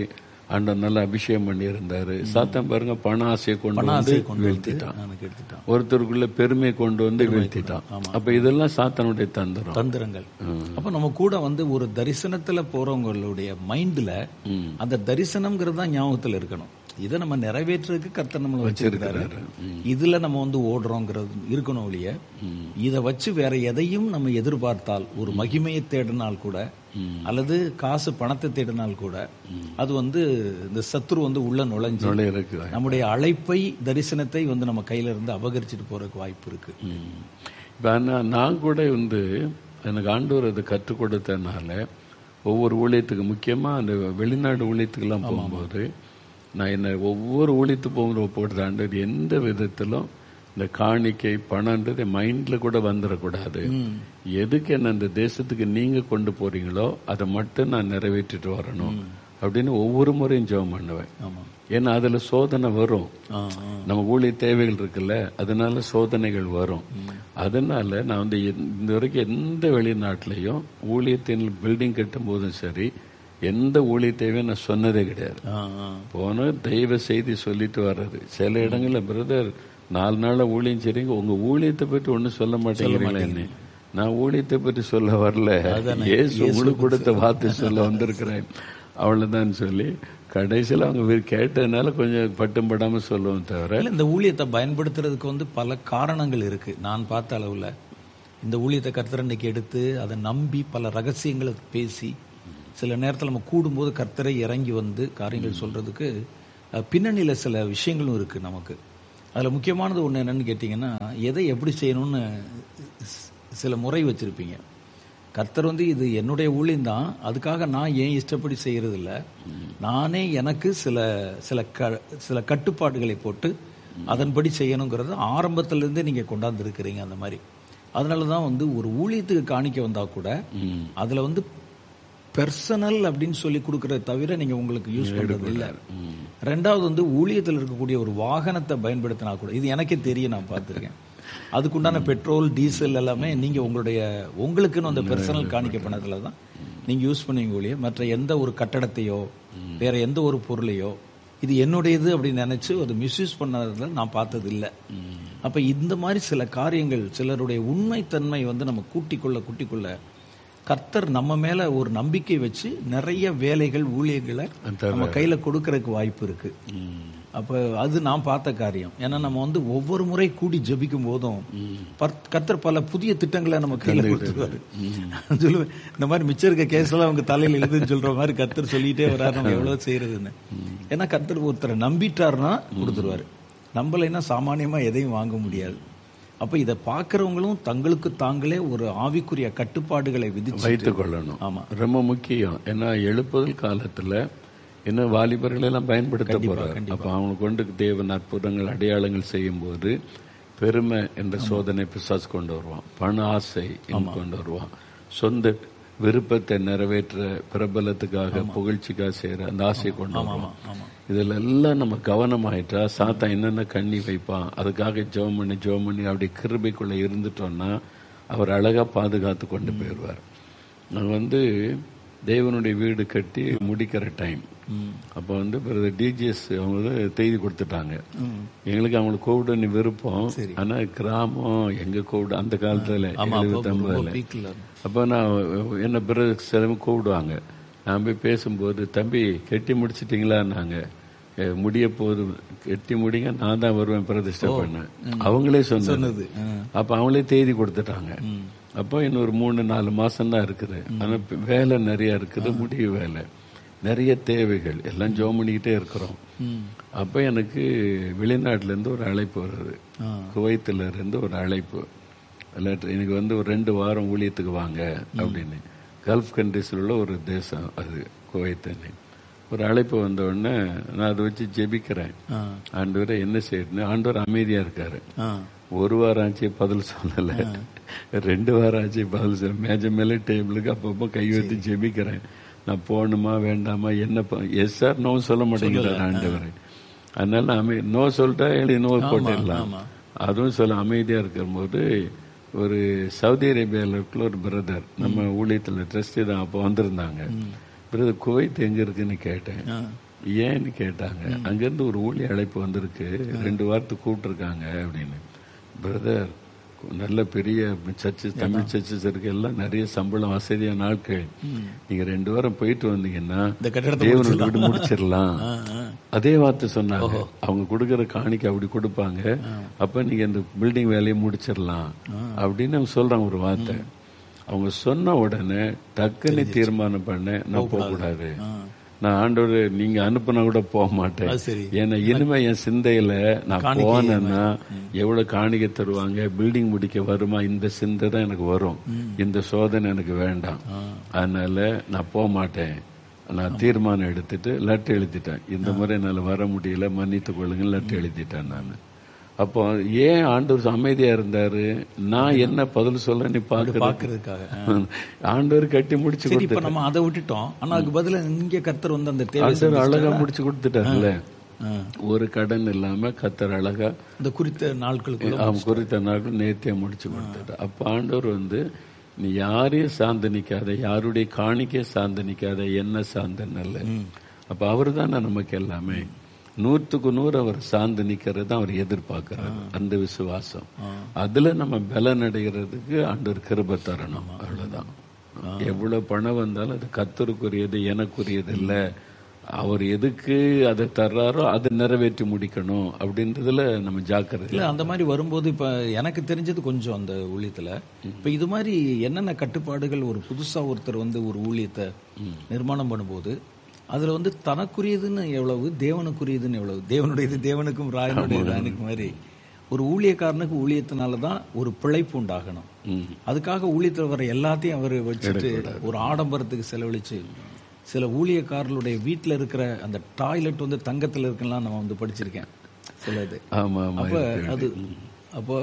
ஆண்டவர் நல்ல அபிஷேகம் பண்ணி இருந்தாரு. சாத்தான் பாருங்க பண ஆசையை கொண்டு வந்து வீழ்த்திட்டான், ஒருத்தருக்குள்ள பெருமையை கொண்டு வந்து வீழ்த்திட்டான். அப்ப இதெல்லாம் சாத்தானுடைய தந்திரம் தந்திரங்கள். அப்ப நம்ம கூட வந்து ஒரு தரிசனத்துல போறவங்களுடைய மைண்ட்ல அந்த தரிசனம்ங்கிறது தான் ஞாபகத்துல இருக்கணும். இதை நம்ம நிறைவேற்றுறதுக்கு கர்த்தர் நம்மளை வச்சிருக்காரு, இதுல நம்ம வந்து ஓடுறோங்கிறது இருக்கணும் ஒழிய இதை வச்சு வேற எதையும் நம்ம எதிர்பார்த்தால், ஒரு மகிமையை தேடினால் கூட அல்லது காசு பணத்தை தேடினால் கூட அது வந்து இந்த சத்துரு வந்து உள்ள நுழைஞ்சு நம்முடைய அழைப்பை தரிசனத்தை வந்து நம்ம கையில இருந்து அபகரிச்சுட்டு போறதுக்கு வாய்ப்பு இருக்கு. நான் கூட வந்து எனக்கு ஆண்டவர் அதை கற்றுக் கொடுத்தனால ஒவ்வொரு ஊழியத்துக்கு, முக்கியமா அந்த வெளிநாடு ஊழியத்துக்கெல்லாம் போகும்போது நான் என்ன ஒவ்வொரு ஊழியத்து போகும்போது போடுற ஆண்டவர் எந்த விதத்திலும் இந்த காணிக்கை பணம்ன்றது மைண்ட்ல கூட வந்துடக்கூடாது. எதுக்கு என்ன இந்த தேசத்துக்கு நீங்க கொண்டு போறீங்களோ அதை மட்டும் நான் நிறைவேற்றிட்டு வரணும் அப்படின்னு ஒவ்வொரு முறையும் ஜெபம் பண்ணுவேன். ஏன்னா அதுல சோதனை வரும், நம்ம ஊழிய தேவைகள் இருக்குல்ல, அதனால சோதனைகள் வரும். அதனால நான் வந்து இந்த வரைக்கும் எந்த வெளிநாட்டிலையும் ஊழியத்தின் பில்டிங் கட்டும் போதும் சரி, எந்த ஊழியத்தையும் நான் சொன்னதே கிடையாது. போன தெய்வ செய்தி சொல்லிட்டு வர்றது. சில இடங்கள்ல பிரதர் நாலு நாள ஊழியம் சரிங்க, உங்க ஊழியத்தை பற்றி ஒன்னும் சொல்ல மாட்டேங்கிறீங்களா? என்ன நான் ஊழியத்தை பற்றி சொல்ல வரல, ஏசு உங்களுக்கு கொடுத்த வார்த்தை சொல்ல வந்திருக்கிறேன் அவ்வளவுதான் சொல்லி கடைசியில் அவங்க கேட்டதுனால கொஞ்சம் பட்டும் படாம சொல்லுவோம். தவிர இந்த ஊழியத்தை பயன்படுத்துறதுக்கு வந்து பல காரணங்கள் இருக்கு. நான் பார்த்த அளவுல இந்த ஊழியத்தை கர்த்தர் இன்னைக்கு எடுத்து அதை நம்பி பல ரகசியங்களை பேசி, சில நேரத்தில் நம்ம கூடும்போது கர்த்தரை இறங்கி வந்து காரியங்கள் சொல்றதுக்கு பின்னணியில சில விஷயங்களும் இருக்கு நமக்கு. அதுல முக்கியமானது ஒண்ணு என்னன்னு கேட்டீங்கன்னா, எதை எப்படி செய்யணும்னு சில முறை வச்சிருப்பீங்க. கர்த்தர் வந்து இது என்னுடைய ஊழியம் தான், அதுக்காக நான் ஏன் இஷ்டப்படி செய்யறது இல்லை, நானே எனக்கு சில சில சில கட்டுப்பாடுகளை போட்டு அதன்படி செய்யணுங்கிறத ஆரம்பத்திலிருந்தே நீங்க கொண்டாந்து இருக்கிறீங்க. அந்த மாதிரி அதனாலதான் வந்து ஒரு ஊழியத்துக்கு காணிக்க வந்தா கூட அதுல வந்து பெர்சனல் அப்படின்னு சொல்லி கொடுக்கறத தவிர நீங்க உங்களுக்கு யூஸ் பண்றது இல்ல. ரெண்டாவது வந்து ஊழியத்தில் இருக்கக்கூடிய ஒரு வாகனத்தை பயன்படுத்தினா கூட, இது எனக்கே தெரியும், நான் பார்த்திருக்கேன், அதுக்குண்டான பெட்ரோல் டீசல் எல்லாமே நீங்க உங்களுடைய உங்களுக்குன்னு அந்த பெர்சனல் காணிக்க பணத்துல தான் நீங்க யூஸ் பண்ணுவீங்க ஒழிய மற்ற எந்த ஒரு கட்டடத்தையோ வேற எந்த ஒரு பொருளையோ இது என்னுடையது அப்படின்னு நினைச்சு அது மிஸ்யூஸ் பண்ணதுல நான் பார்த்தது இல்லை. அப்ப இந்த மாதிரி சில காரியங்கள், சிலருடைய உண்மைத்தன்மை வந்து நம்ம கூட்டிக்கொள்ள கூட்டிக்கொள்ள கர்த்தர் நம்ம மேல ஒரு நம்பிக்கை வச்சு நிறைய வேலைகள் ஊழியர்களை நம்ம கையில கொடுக்கறதுக்கு வாய்ப்பு இருக்கு. அப்ப அது நான் பார்த்த காரியம். ஏன்னா நம்ம வந்து ஒவ்வொரு முறை கூடி ஜெபிக்கும் போதும் கர்த்தர் பல புதிய திட்டங்களை நம்ம கையில கொடுத்துருவாரு. சொல்லுவேன், இந்த மாதிரி மிச்சம் இருக்க கேஸ் எல்லாம் அவங்க தலையில எழுதுன்னு சொல்ற மாதிரி கர்த்தர் சொல்லிட்டே வர்றாரு நம்ம எவ்வளவு செய்யறதுன்னு. ஏன்னா கர்த்தர் ஒருத்தரை நம்பிட்டாருன்னா கொடுத்துருவாரு, நம்பலைன்னா சாமானியமா எதையும் வாங்க முடியாது. அப்ப இதை பாக்குறவங்களும் தங்களுக்கு தாங்களே ஒரு ஆவிக்குரிய கட்டுப்பாடுகளை விதிச்சு வைத்துக் கொள்ளணும். ஆமா, ரொம்ப முக்கியம். ஏன்னா எழுப்புதல் காலத்துல என்ன வாலிபர்கள் எல்லாம் பயன்படுத்த போறாங்க. அப்ப அவங்க கொண்டு தேவன் அற்புதங்கள் அடையாளங்கள் செய்யும் போது பெருமை என்ற சோதனை பிசாசு கொண்டு வருவான், பண ஆசை கொண்டு வருவான், சொந்த விருப்பத்தை நிறைவேற்ற பிரபலத்துக்காக புகழ்ச்சிக்காக செய்யற அந்த ஆசையை கொண்டு வருவான். இதுல எல்லாம் நம்ம கவனமாயிட்டா சாத்தான் என்னென்ன கண்ணி வைப்பான், அதுக்காக ஜெபம் பண்ணி ஜெபம் பண்ணி அப்படி கிருபைக்குள்ள இருந்துட்டோம்னா அவர் அழகா பாதுகாத்து கொண்டு போயிடுவார். நான் வந்து தேவனுடைய வீடு கட்டி முடிக்கிற டைம், அப்ப வந்து டிஜிஎஸ் அவங்க செய்தி கொடுத்துட்டாங்க எங்களுக்கு. அவங்களுக்கு கோவிட் விருப்பம், ஆனா கிராமம் எங்க கோவிட் அந்த காலத்துல எழுபத்தி ஐம்பதுல. அப்ப நான் என்ன பிறகு சிலவு கூப்பிடுவாங்க, நான் போய் பேசும்போது தம்பி கெட்டி முடிச்சிட்டீங்களா, நாங்க முடிய போது கெட்டி முடிங்க, நான் தான் வருவேன் பிரதிஷ்டை பண்ண, அவங்களே சொன்னது. அப்ப அவங்களே தேதி கொடுத்துட்டாங்க. அப்போ இன்னொரு மூணு நாலு மாசம் தான் இருக்குது, ஆனா வேலை நிறைய இருக்குது, முடிவு வேலை நிறைய தேவைகள் எல்லாம் ஜோம் பண்ணிக்கிட்டே இருக்கிறோம். அப்ப எனக்கு வெளிநாட்டுல இருந்து ஒரு அழைப்பு வருது, குவைத்துல இருந்து ஒரு அழைப்பு, எனக்கு வந்து ஒரு ரெண்டு வாரம் ஊழியத்துக்கு வாங்க அப்படின்னு. கல்ஃப் கண்ட்ரிஸ்ல உள்ள ஒரு தேசம் அது குவைத். ஒரு அழைப்பு வந்த உடனே நான் அதை வச்சு ஜெபிக்கிறேன், ஆண்டவரை என்ன செய்யணும். ஆண்டவர் அமைதியா இருக்காரு. ஒரு வாரம் ஆச்சு பதில் சொல்லல, ரெண்டு வாரம் ஆச்சு பதில் சொல்ல, மேஜ மேல டேபிளுக்கு அப்பப்போ கை வைத்து ஜெபிக்கிறேன். நான் போகணுமா வேண்டாமா, என்ன எஸ் சார் நோ சொல்ல மாட்டேங்கிறார் ஆண்டவர். அதனால அமை நோ சொல்லிட்டா எழுதி நோ போட்டுடலாம், அதுவும் சொல்ல அமைதியா இருக்கிற போது ஒரு சவுதி அரேபியாவில் இருக்கிற ஒரு பிரதர் நம்ம ஊழியத்தில் ட்ரஸ்டி தான் அப்போ வந்திருந்தாங்க. பிரதர் குவைத் எங்க இருக்குன்னு கேட்டேன். ஏன்னு கேட்டாங்க. அங்கிருந்து ஒரு ஊழிய அழைப்பு வந்திருக்கு, ரெண்டு வாரத்தை கூப்பிட்டுருக்காங்க அப்படின்னு. பிரதர், நல்ல பெரிய சர்ச்சஸ், தமிழ் சர்ச்சஸ் இருக்கு, எல்லாம் நிறைய சம்பளம் வசதியான ஆட்கள், நீங்க ரெண்டு வாரம் போயிட்டு வந்தீங்கன்னா தேவனோட வீடு முடிச்சிடலாம். அதே வார்த்தை சொன்னாங்க. அவங்க கொடுக்கற காணிக்கை அப்படி கொடுப்பாங்க, அப்ப நீங்க இந்த பில்டிங் வேலையை முடிச்சிடலாம் அப்படின்னு அவங்க சொல்றாங்க ஒரு வார்த்தை. அவங்க சொன்ன உடனே டக்குன்னு தீர்மானம் பண்ண, நான் போக கூடாது, நான் ஆண்டவர் நீங்க அனுப்புனா கூட போக மாட்டேன். ஏன்னா இனிமே என் சிந்தையில நான் போனேன்னா எவ்வளவு காணிக்கை தருவாங்க, பில்டிங் முடிக்க வருமா, இந்த சிந்தை தான் எனக்கு வரும், இந்த சோதனை எனக்கு வேண்டாம், அதனால நான் போக மாட்டேன். நான் தீர்மானம் எடுத்துட்டு லெட்டர் எழுதிட்டேன். இந்த முறை என்னால வர முடியல, மன்னித்து கொள்ளுங்க, லெட்டர் எழுதிட்டேன் நான். அப்போ ஏன் ஆண்டவர் அமைதியா இருந்தாரு? நான் என்ன பதில் சொல்ல நீ பாக்குறதுக்காக ஆண்டவர் கட்டி முடிச்சு கொடுத்து நம்ம அதை விட்டுட்டோம். ஆனா அதுக்கு பதிலா இங்க கர்த்தர் வந்து அந்த தேவை அழகா முடிச்சு கொடுத்துட்டாருல்ல. ஒரு கடன் இல்லாம கர்த்தர் அழகா இந்த குறித்த நாட்களுக்கு குறித்த நாட்கள் நேர்த்தியா முடிச்சு கொடுத்துட்டார். அப்ப ஆண்டவர் வந்து நீ யாரையும் சார்ந்து நிக்காத, யாருடைய காணிக்கை சார்ந்து நிக்காத, என்ன சார்ந்த நல்ல. அப்ப அவரு தானே நமக்கு எல்லாமே. நூற்றுக்கு நூறு அவர் சார்ந்து நிக்கிறது தான் அவர் எதிர்பார்க்கிறார். அந்த விசுவாசம், அதுல நம்ம பலன் அடைகிறதுக்கு ஆண்டவர் கிருபை தரணும், அவ்வளவுதான். எவ்வளவு பணம் வந்தாலும் அது கர்த்தருக்குரியது, எனக்குரியது இல்ல. அவர் எதுக்கு அதை தர்றாரோ அதை நிறைவேற்றி முடிக்கணும் அப்படின்றதுல நம்ம ஜாக்கிரதை. இல்ல அந்த மாதிரி வரும்போது இப்ப எனக்கு தெரிஞ்சது கொஞ்சம் அந்த ஊழியத்துல இப்ப இது மாதிரி என்னென்ன கட்டுப்பாடுகள், ஒரு புதுசா ஒருத்தர் வந்து ஒரு ஊழியத்தை நிர்மாணம் பண்ணும்போது அதுல வந்து தனக்குரியதுன்னு எவ்வளவு, தேவனுக்குரியதுன்னு எவ்வளவு, தேவனுடையது தேவனுக்கும் ராயனுடைய ராயனுக்கு மாதிரி ஒரு ஊழியக்காரனுக்கு ஊழியத்தினாலதான் ஒரு பிழைப்பு உண்டாகணும். அதுக்காக ஊழியத்தில் வர எல்லாத்தையும் அவர் வச்சுட்டு ஒரு ஆடம்பரத்துக்கு செலவழிச்சு, சில ஊழியக்காரர்களுடைய வீட்டுல இருக்கிற அந்த டாய்லெட் வந்து தங்கத்துல இருக்கலாம் நம்ம வந்து படிச்சிருக்கேன் சிலது. அப்ப அது அப்போ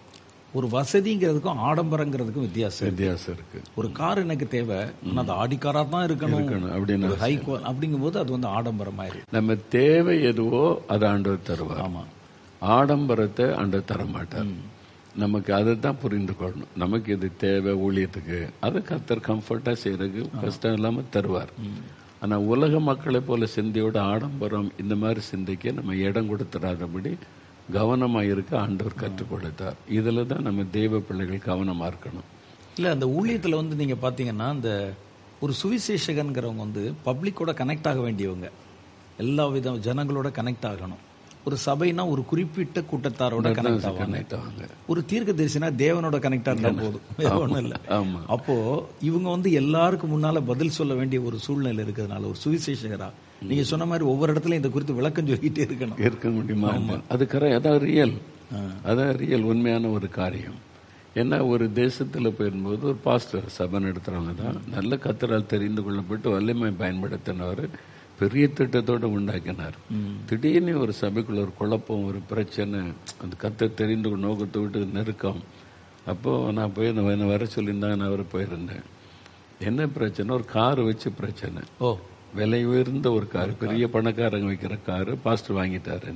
ஒரு வசதிங்கிறதுக்கும் ஆடம்பரங்கிறதுக்கும் வித்தியாசம் வித்தியாசம் இருக்கு. ஒரு கார் எனக்கு தேவை, ஆனா அது ஆடிக்காரா தான் இருக்கணும் அப்படின்னு ஹை அப்படிங்கும் போது அது வந்து ஆடம்பரமாயிருக்கு. நம்ம தேவை எதுவோ அதை ஆண்டவர் தருவார். ஆமா, ஆடம்பரத்தை ஆண்டவர் தர மாட்டார். நமக்கு அதை தான் புரிந்து கொள்ளணும். நமக்கு இது தேவை ஊழியத்துக்கு, அதை கர்த்தர் கம்ஃபர்ட்டா செய்யறதுக்கு கஷ்டம் இல்லாம தருவார். ஆனா உலக மக்களை போல சிந்தையோட ஆடம்பரம் இந்த மாதிரி சிந்தைக்கு நம்ம இடம் கொடுத்துடாதபடி கவனமா இருக்க ஆண்டவர் கற்றுக் கொடுத்தார். இதுல தான் நம்ம தெய்வ பிள்ளைகள் கவனமா இருக்கணும். இல்ல அந்த ஊழியத்துல வந்து நீங்க பாத்தீங்கன்னா அந்த ஒரு சுவிசேஷகன்கிறவங்க வந்து பப்ளிக்கோட கனெக்ட் ஆக வேண்டியவங்க, எல்லா வித ஜனங்களோட கனெக்ட் ஆகணும். ஒரு சபைனா ஒரு குறிப்பிட்ட கூட்டத்தாரோட கனெக்ட் ஆவாங்க. ஒரு தீர்க்க தரிசனா தேவனோட கனெக்ட் ஆனா போதும், வேற ஒண்ணும் இல்ல. அப்போ இவங்க வந்து எல்லாருக்கும் முன்னால பதில் சொல்ல வேண்டிய ஒரு சூழ்நிலை இருக்கிறதுனால ஒரு சுவிசேஷகரா நீங்க சொன்ன மாதிரி ஒவ்வொரு இடத்துலயும் இந்த குறித்து விளக்கம் சொல்லிட்டே இருக்கணும். இருக்க முடியுமா? அது கரெக்ட், அதான் ரியல், அதான் ரியல் உண்மையான ஒரு காரியம். ஏன்னா ஒரு தேசத்துல போயிருந்தபோது ஒரு பாஸ்டர் சபை நடத்துறவங்க தான் நல்ல கர்த்தரால் தெரிந்து கொள்ளப்பட்டு வல்லமை பயன்படுத்தினவர், பெரிய திட்டத்தோடு உண்டாக்கினார். திடீர்னு ஒரு சபைக்குள்ள ஒரு குழப்பம், ஒரு பிரச்சனை, அந்த கர்த்தர் தெரிந்து நோக்கத்தை விட்டு நெருக்கம். அப்போ நான் போய் என்ன வர சொல்லியிருந்தாங்க, நான் அவரை போயிருந்தேன். என்ன பிரச்சனை? ஒரு கார் வச்சு பிரச்சனை. ஓ, விலை உயர்ந்த ஒரு கார், பெரிய பணக்காரங்க வைக்கிற காரு பாஸ்டர் வாங்கிட்டாரு.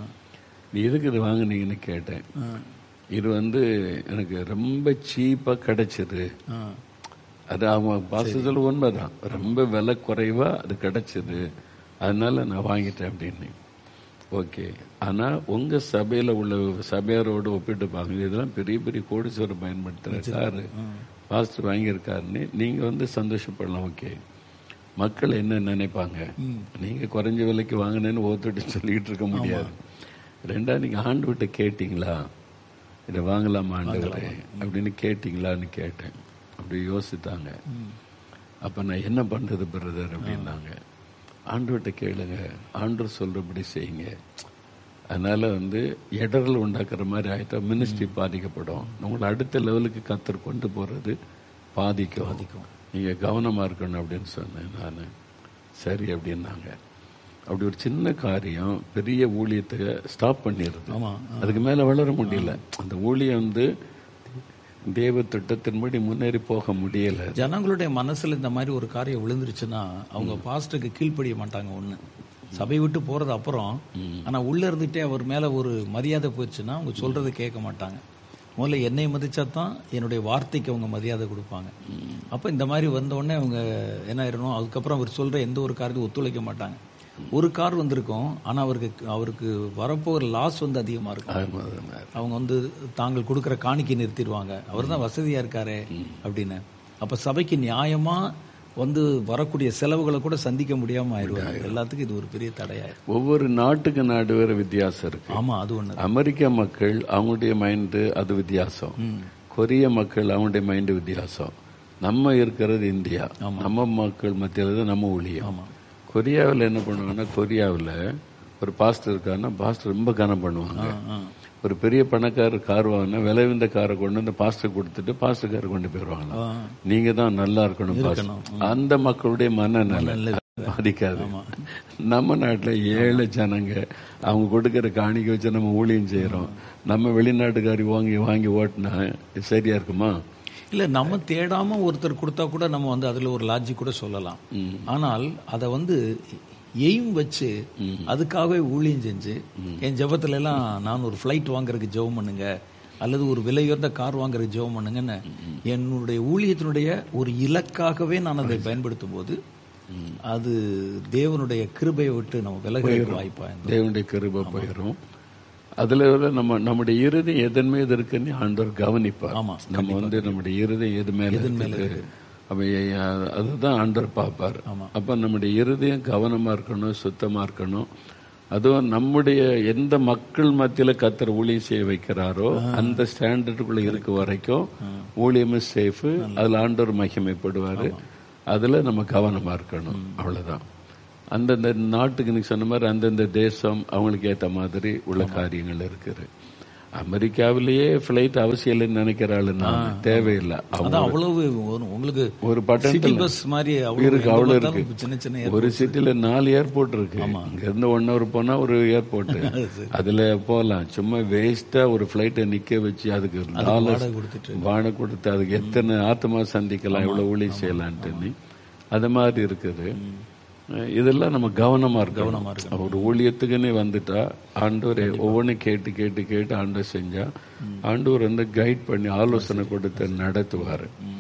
நீ எதுக்கு இது வாங்கினீங்கன்னு கேட்டேன். இது வந்து எனக்கு ரொம்ப சீப்பா கிடைச்சது. அது அவங்க பாஸ்டர் சொல்ல உண்மைதான், ரொம்ப விலை குறைவா அது கிடைச்சது, அதனால நான் வாங்கிட்டேன் அப்படின்னு. ஓகே, ஆனா உங்க சபையில உள்ள சபையாரோடு ஒப்பிட்டு பாருங்க, இதெல்லாம் பெரிய பெரிய கோடீஸ்வரர் பயன்படுத்துற காரு பாஸ்டர் வாங்கியிருக்காருன்னு நீங்க வந்து சந்தோஷப்படலாம். ஓகே, மக்கள் என்ன நினைப்பாங்க? நீங்க குறைஞ்ச விலைக்கு வாங்கினேன்னு ஒருத்தட்டு சொல்லிட்டு இருக்க முடியாது. ரெண்டா, நீங்க ஆண்டு விட்டு கேட்டீங்களா இதை வாங்கலாமா ஆண்டவரே அப்படின்னு கேட்டீங்களான்னு கேட்டேன். அப்படி யோசித்தாங்க. அப்ப நான் என்ன பண்றது பிரதர் அப்படின்னாங்க. ஆண்டவர்கிட்ட கேளுங்க, ஆண்டவர் சொல்றபடி செய்யுங்க. அதனால வந்து இடர்கள் உண்டாக்குற மாதிரி ஆயிட்டா மினிஸ்ட்ரி பாதிக்கப்படும். உங்களை அடுத்த லெவலுக்கு கர்த்தர் கொண்டு போறது பாதிக்கும் பாதிக்கும் நீங்க கவனமா இருக்கணும் அப்படின்னு சொன்னேன் நான். சரி அப்படின்னாங்க. அப்படி ஒரு சின்ன காரியம் பெரிய ஊழியத்தை ஸ்டாப் பண்ணிடுது. அதுக்கு மேல வளர முடியல. அந்த ஊழியம் வந்து தேவ திட்டத்தின்படி முன்னேறி போக முடியல. ஜனங்களுடைய மனசுல இந்த மாதிரி ஒரு காரியம் விழுந்துருச்சுன்னா அவங்க பாஸ்டருக்கு கீழ்ப்படிய மாட்டாங்க. ஒண்ணு, சபை விட்டு போறது அப்புறம். ஆனா உள்ள இருந்துட்டே அவர் மேல ஒரு மரியாதை போயிடுச்சுன்னா அவங்க சொல்றதை கேட்க மாட்டாங்க. முதல்ல என்னை மதிச்சா தான் என்னுடைய வார்த்தைக்கு அவங்க மரியாதை கொடுப்பாங்க. அப்ப இந்த மாதிரி வந்த உடனே அவங்க என்ன ஆயிடணும், அதுக்கப்புறம் அவர் சொல்ற எந்த ஒரு காரியத்தையும் ஒத்துழைக்க மாட்டாங்க. ஒரு கார் வந்திருக்கும், ஆனா அவருக்கு அவருக்கு வரப்போகிற லாஸ் வந்து அதிகமா இருக்கும். அவங்க வந்து தாங்கள் கொடுக்கிற காணிக்கை நிறுத்திடுவாங்க, அவர் தான் வசதியா இருக்காரு அப்படின்னு. அப்ப சபைக்கு நியாயமா வந்து வரக்கூடிய செலவுகளை கூட சந்திக்க முடியாம ஆயிடுவாங்க. எல்லாத்துக்கும் இது ஒரு பெரிய தடையா. ஒவ்வொரு நாட்டுக்கு நாடு வேற வித்தியாசம் இருக்கு. ஆமா, அது ஒண்ணு. அமெரிக்க மக்கள் அவங்களுடைய மைண்டு அது வித்தியாசம், கொரிய மக்கள் அவங்களுடைய மைண்டு வித்தியாசம், நம்ம இருக்கிறது இந்தியா, நம்ம மக்கள் மத்தியில தான் நம்ம ஊழியம். கொரியாவில் என்ன பண்ணுவாங்கன்னா, கொரியாவில் ஒரு பாஸ்டர் இருக்காருன்னா பாஸ்டர் ரொம்ப கனம் பண்ணுவாங்க. ஒரு பெரிய பணக்காரர் கார் வாங்கினா விளைவிந்த காரை கொண்டு அந்த பாஸ்டர் கொடுத்துட்டு பாஸ்டர் காரை கொண்டு போயிருவாங்க. நீங்க தான் நல்லா இருக்கணும். அந்த மக்களுடைய மனநல பாதிக்காது. நம்ம நாட்டுல ஏழை ஜனங்க அவங்க கொடுக்கிற காணிக்கை வச்சு நம்ம ஊழியம் செய்யறோம். நம்ம வெளிநாட்டுக்காரி வாங்கி வாங்கி ஓட்டினா சரியா இருக்குமா? இல்ல, நம்ம தேடாம ஒருத்தர் கொடுத்தா கூட நம்ம வந்து அதுல ஒரு லாஜிக் கூட சொல்லலாம். ஆனால் அதை வந்து எய்ம் வச்சு அதுக்காகவே ஊழியம் செஞ்சு, என் ஜெபத்துல எல்லாம் நான் ஒரு ஃபிளைட் வாங்குறதுக்கு ஜெபம் பண்ணுங்க அல்லது ஒரு விலையுயர்ந்த கார் வாங்குறதுக்கு ஜெபம் பண்ணுங்கன்னு என்னுடைய ஊழியத்தினுடைய ஒரு இலக்காகவே நான் அதை பயன்படுத்தும் போது அது தேவனுடைய கிருபையை விட்டு நம்ம விலக வாய்ப்பா, தேவனுடைய கிருபை போயிடும். அதுல நம்ம நம்முடைய இறுதி எதன் மீது இருக்குன்னு ஆண்டவர் கவனிப்பார். நம்ம வந்து நம்முடைய இறுதி எது மேல அதுதான் ஆண்டவர் பார்ப்பார். அப்ப நம்முடைய இருதயம் கவனமா இருக்கணும், சுத்தமா இருக்கணும். அதுவும் நம்முடைய எந்த மக்கள் மத்தியில கர்த்தர் ஊழியம் செய்ய வைக்கிறாரோ அந்த ஸ்டாண்டர்டுக்குள்ள இருக்க வரைக்கும் ஊழியமும் சேஃப், அதுல ஆண்டவர் மகிமைப்படுவாரு. அதுல நம்ம கவனமா இருக்கணும், அவ்வளவுதான். அந்தந்த நாட்டுக்கு நீங்க சொன்ன மாதிரி அந்தந்த தேசம் அவங்களுக்கு ஏற்ற மாதிரி உள்ள காரியங்கள் இருக்குது. அமெரிக்காவிலேயே பிளைட் அவசியம் இல்லைன்னு நினைக்கிறாள், நான் தேவையில்லை. அவ்வளவு உங்களுக்கு ஒரு பட்டன் பஸ் மாதிரி இருக்கு, அவ்வளவு இருக்கு. சின்ன சின்ன ஒரு சிட்டில நாலு ஏர்போர்ட் இருக்கு. இங்க இருந்து ஒன் ஹவர் போனா ஒரு ஏர்போர்ட், அதுல போகலாம். சும்மா வேஸ்டா ஒரு பிளைட்டை நிக்க வச்சு அதுக்கு டாலர் வாடகை கொடுத்து அதுக்கு எத்தனை ஆத்மா சந்திக்கலாம், எவ்வளவு ஊழி செய்யலான்ட்டு அது மாதிரி இருக்குது. இதெல்லாம் நம்ம கவனமா இருக்கணும். ஒரு ஊழியத்துக்குன்னே வந்துட்டா ஆண்டவரை ஒவ்வொன்றும் கேட்டு கேட்டு கேட்டு ஆண்டவர் செஞ்சா ஆண்டவர் வந்து கைட் பண்ணி ஆலோசனை கொடுத்து நடத்துவாரு.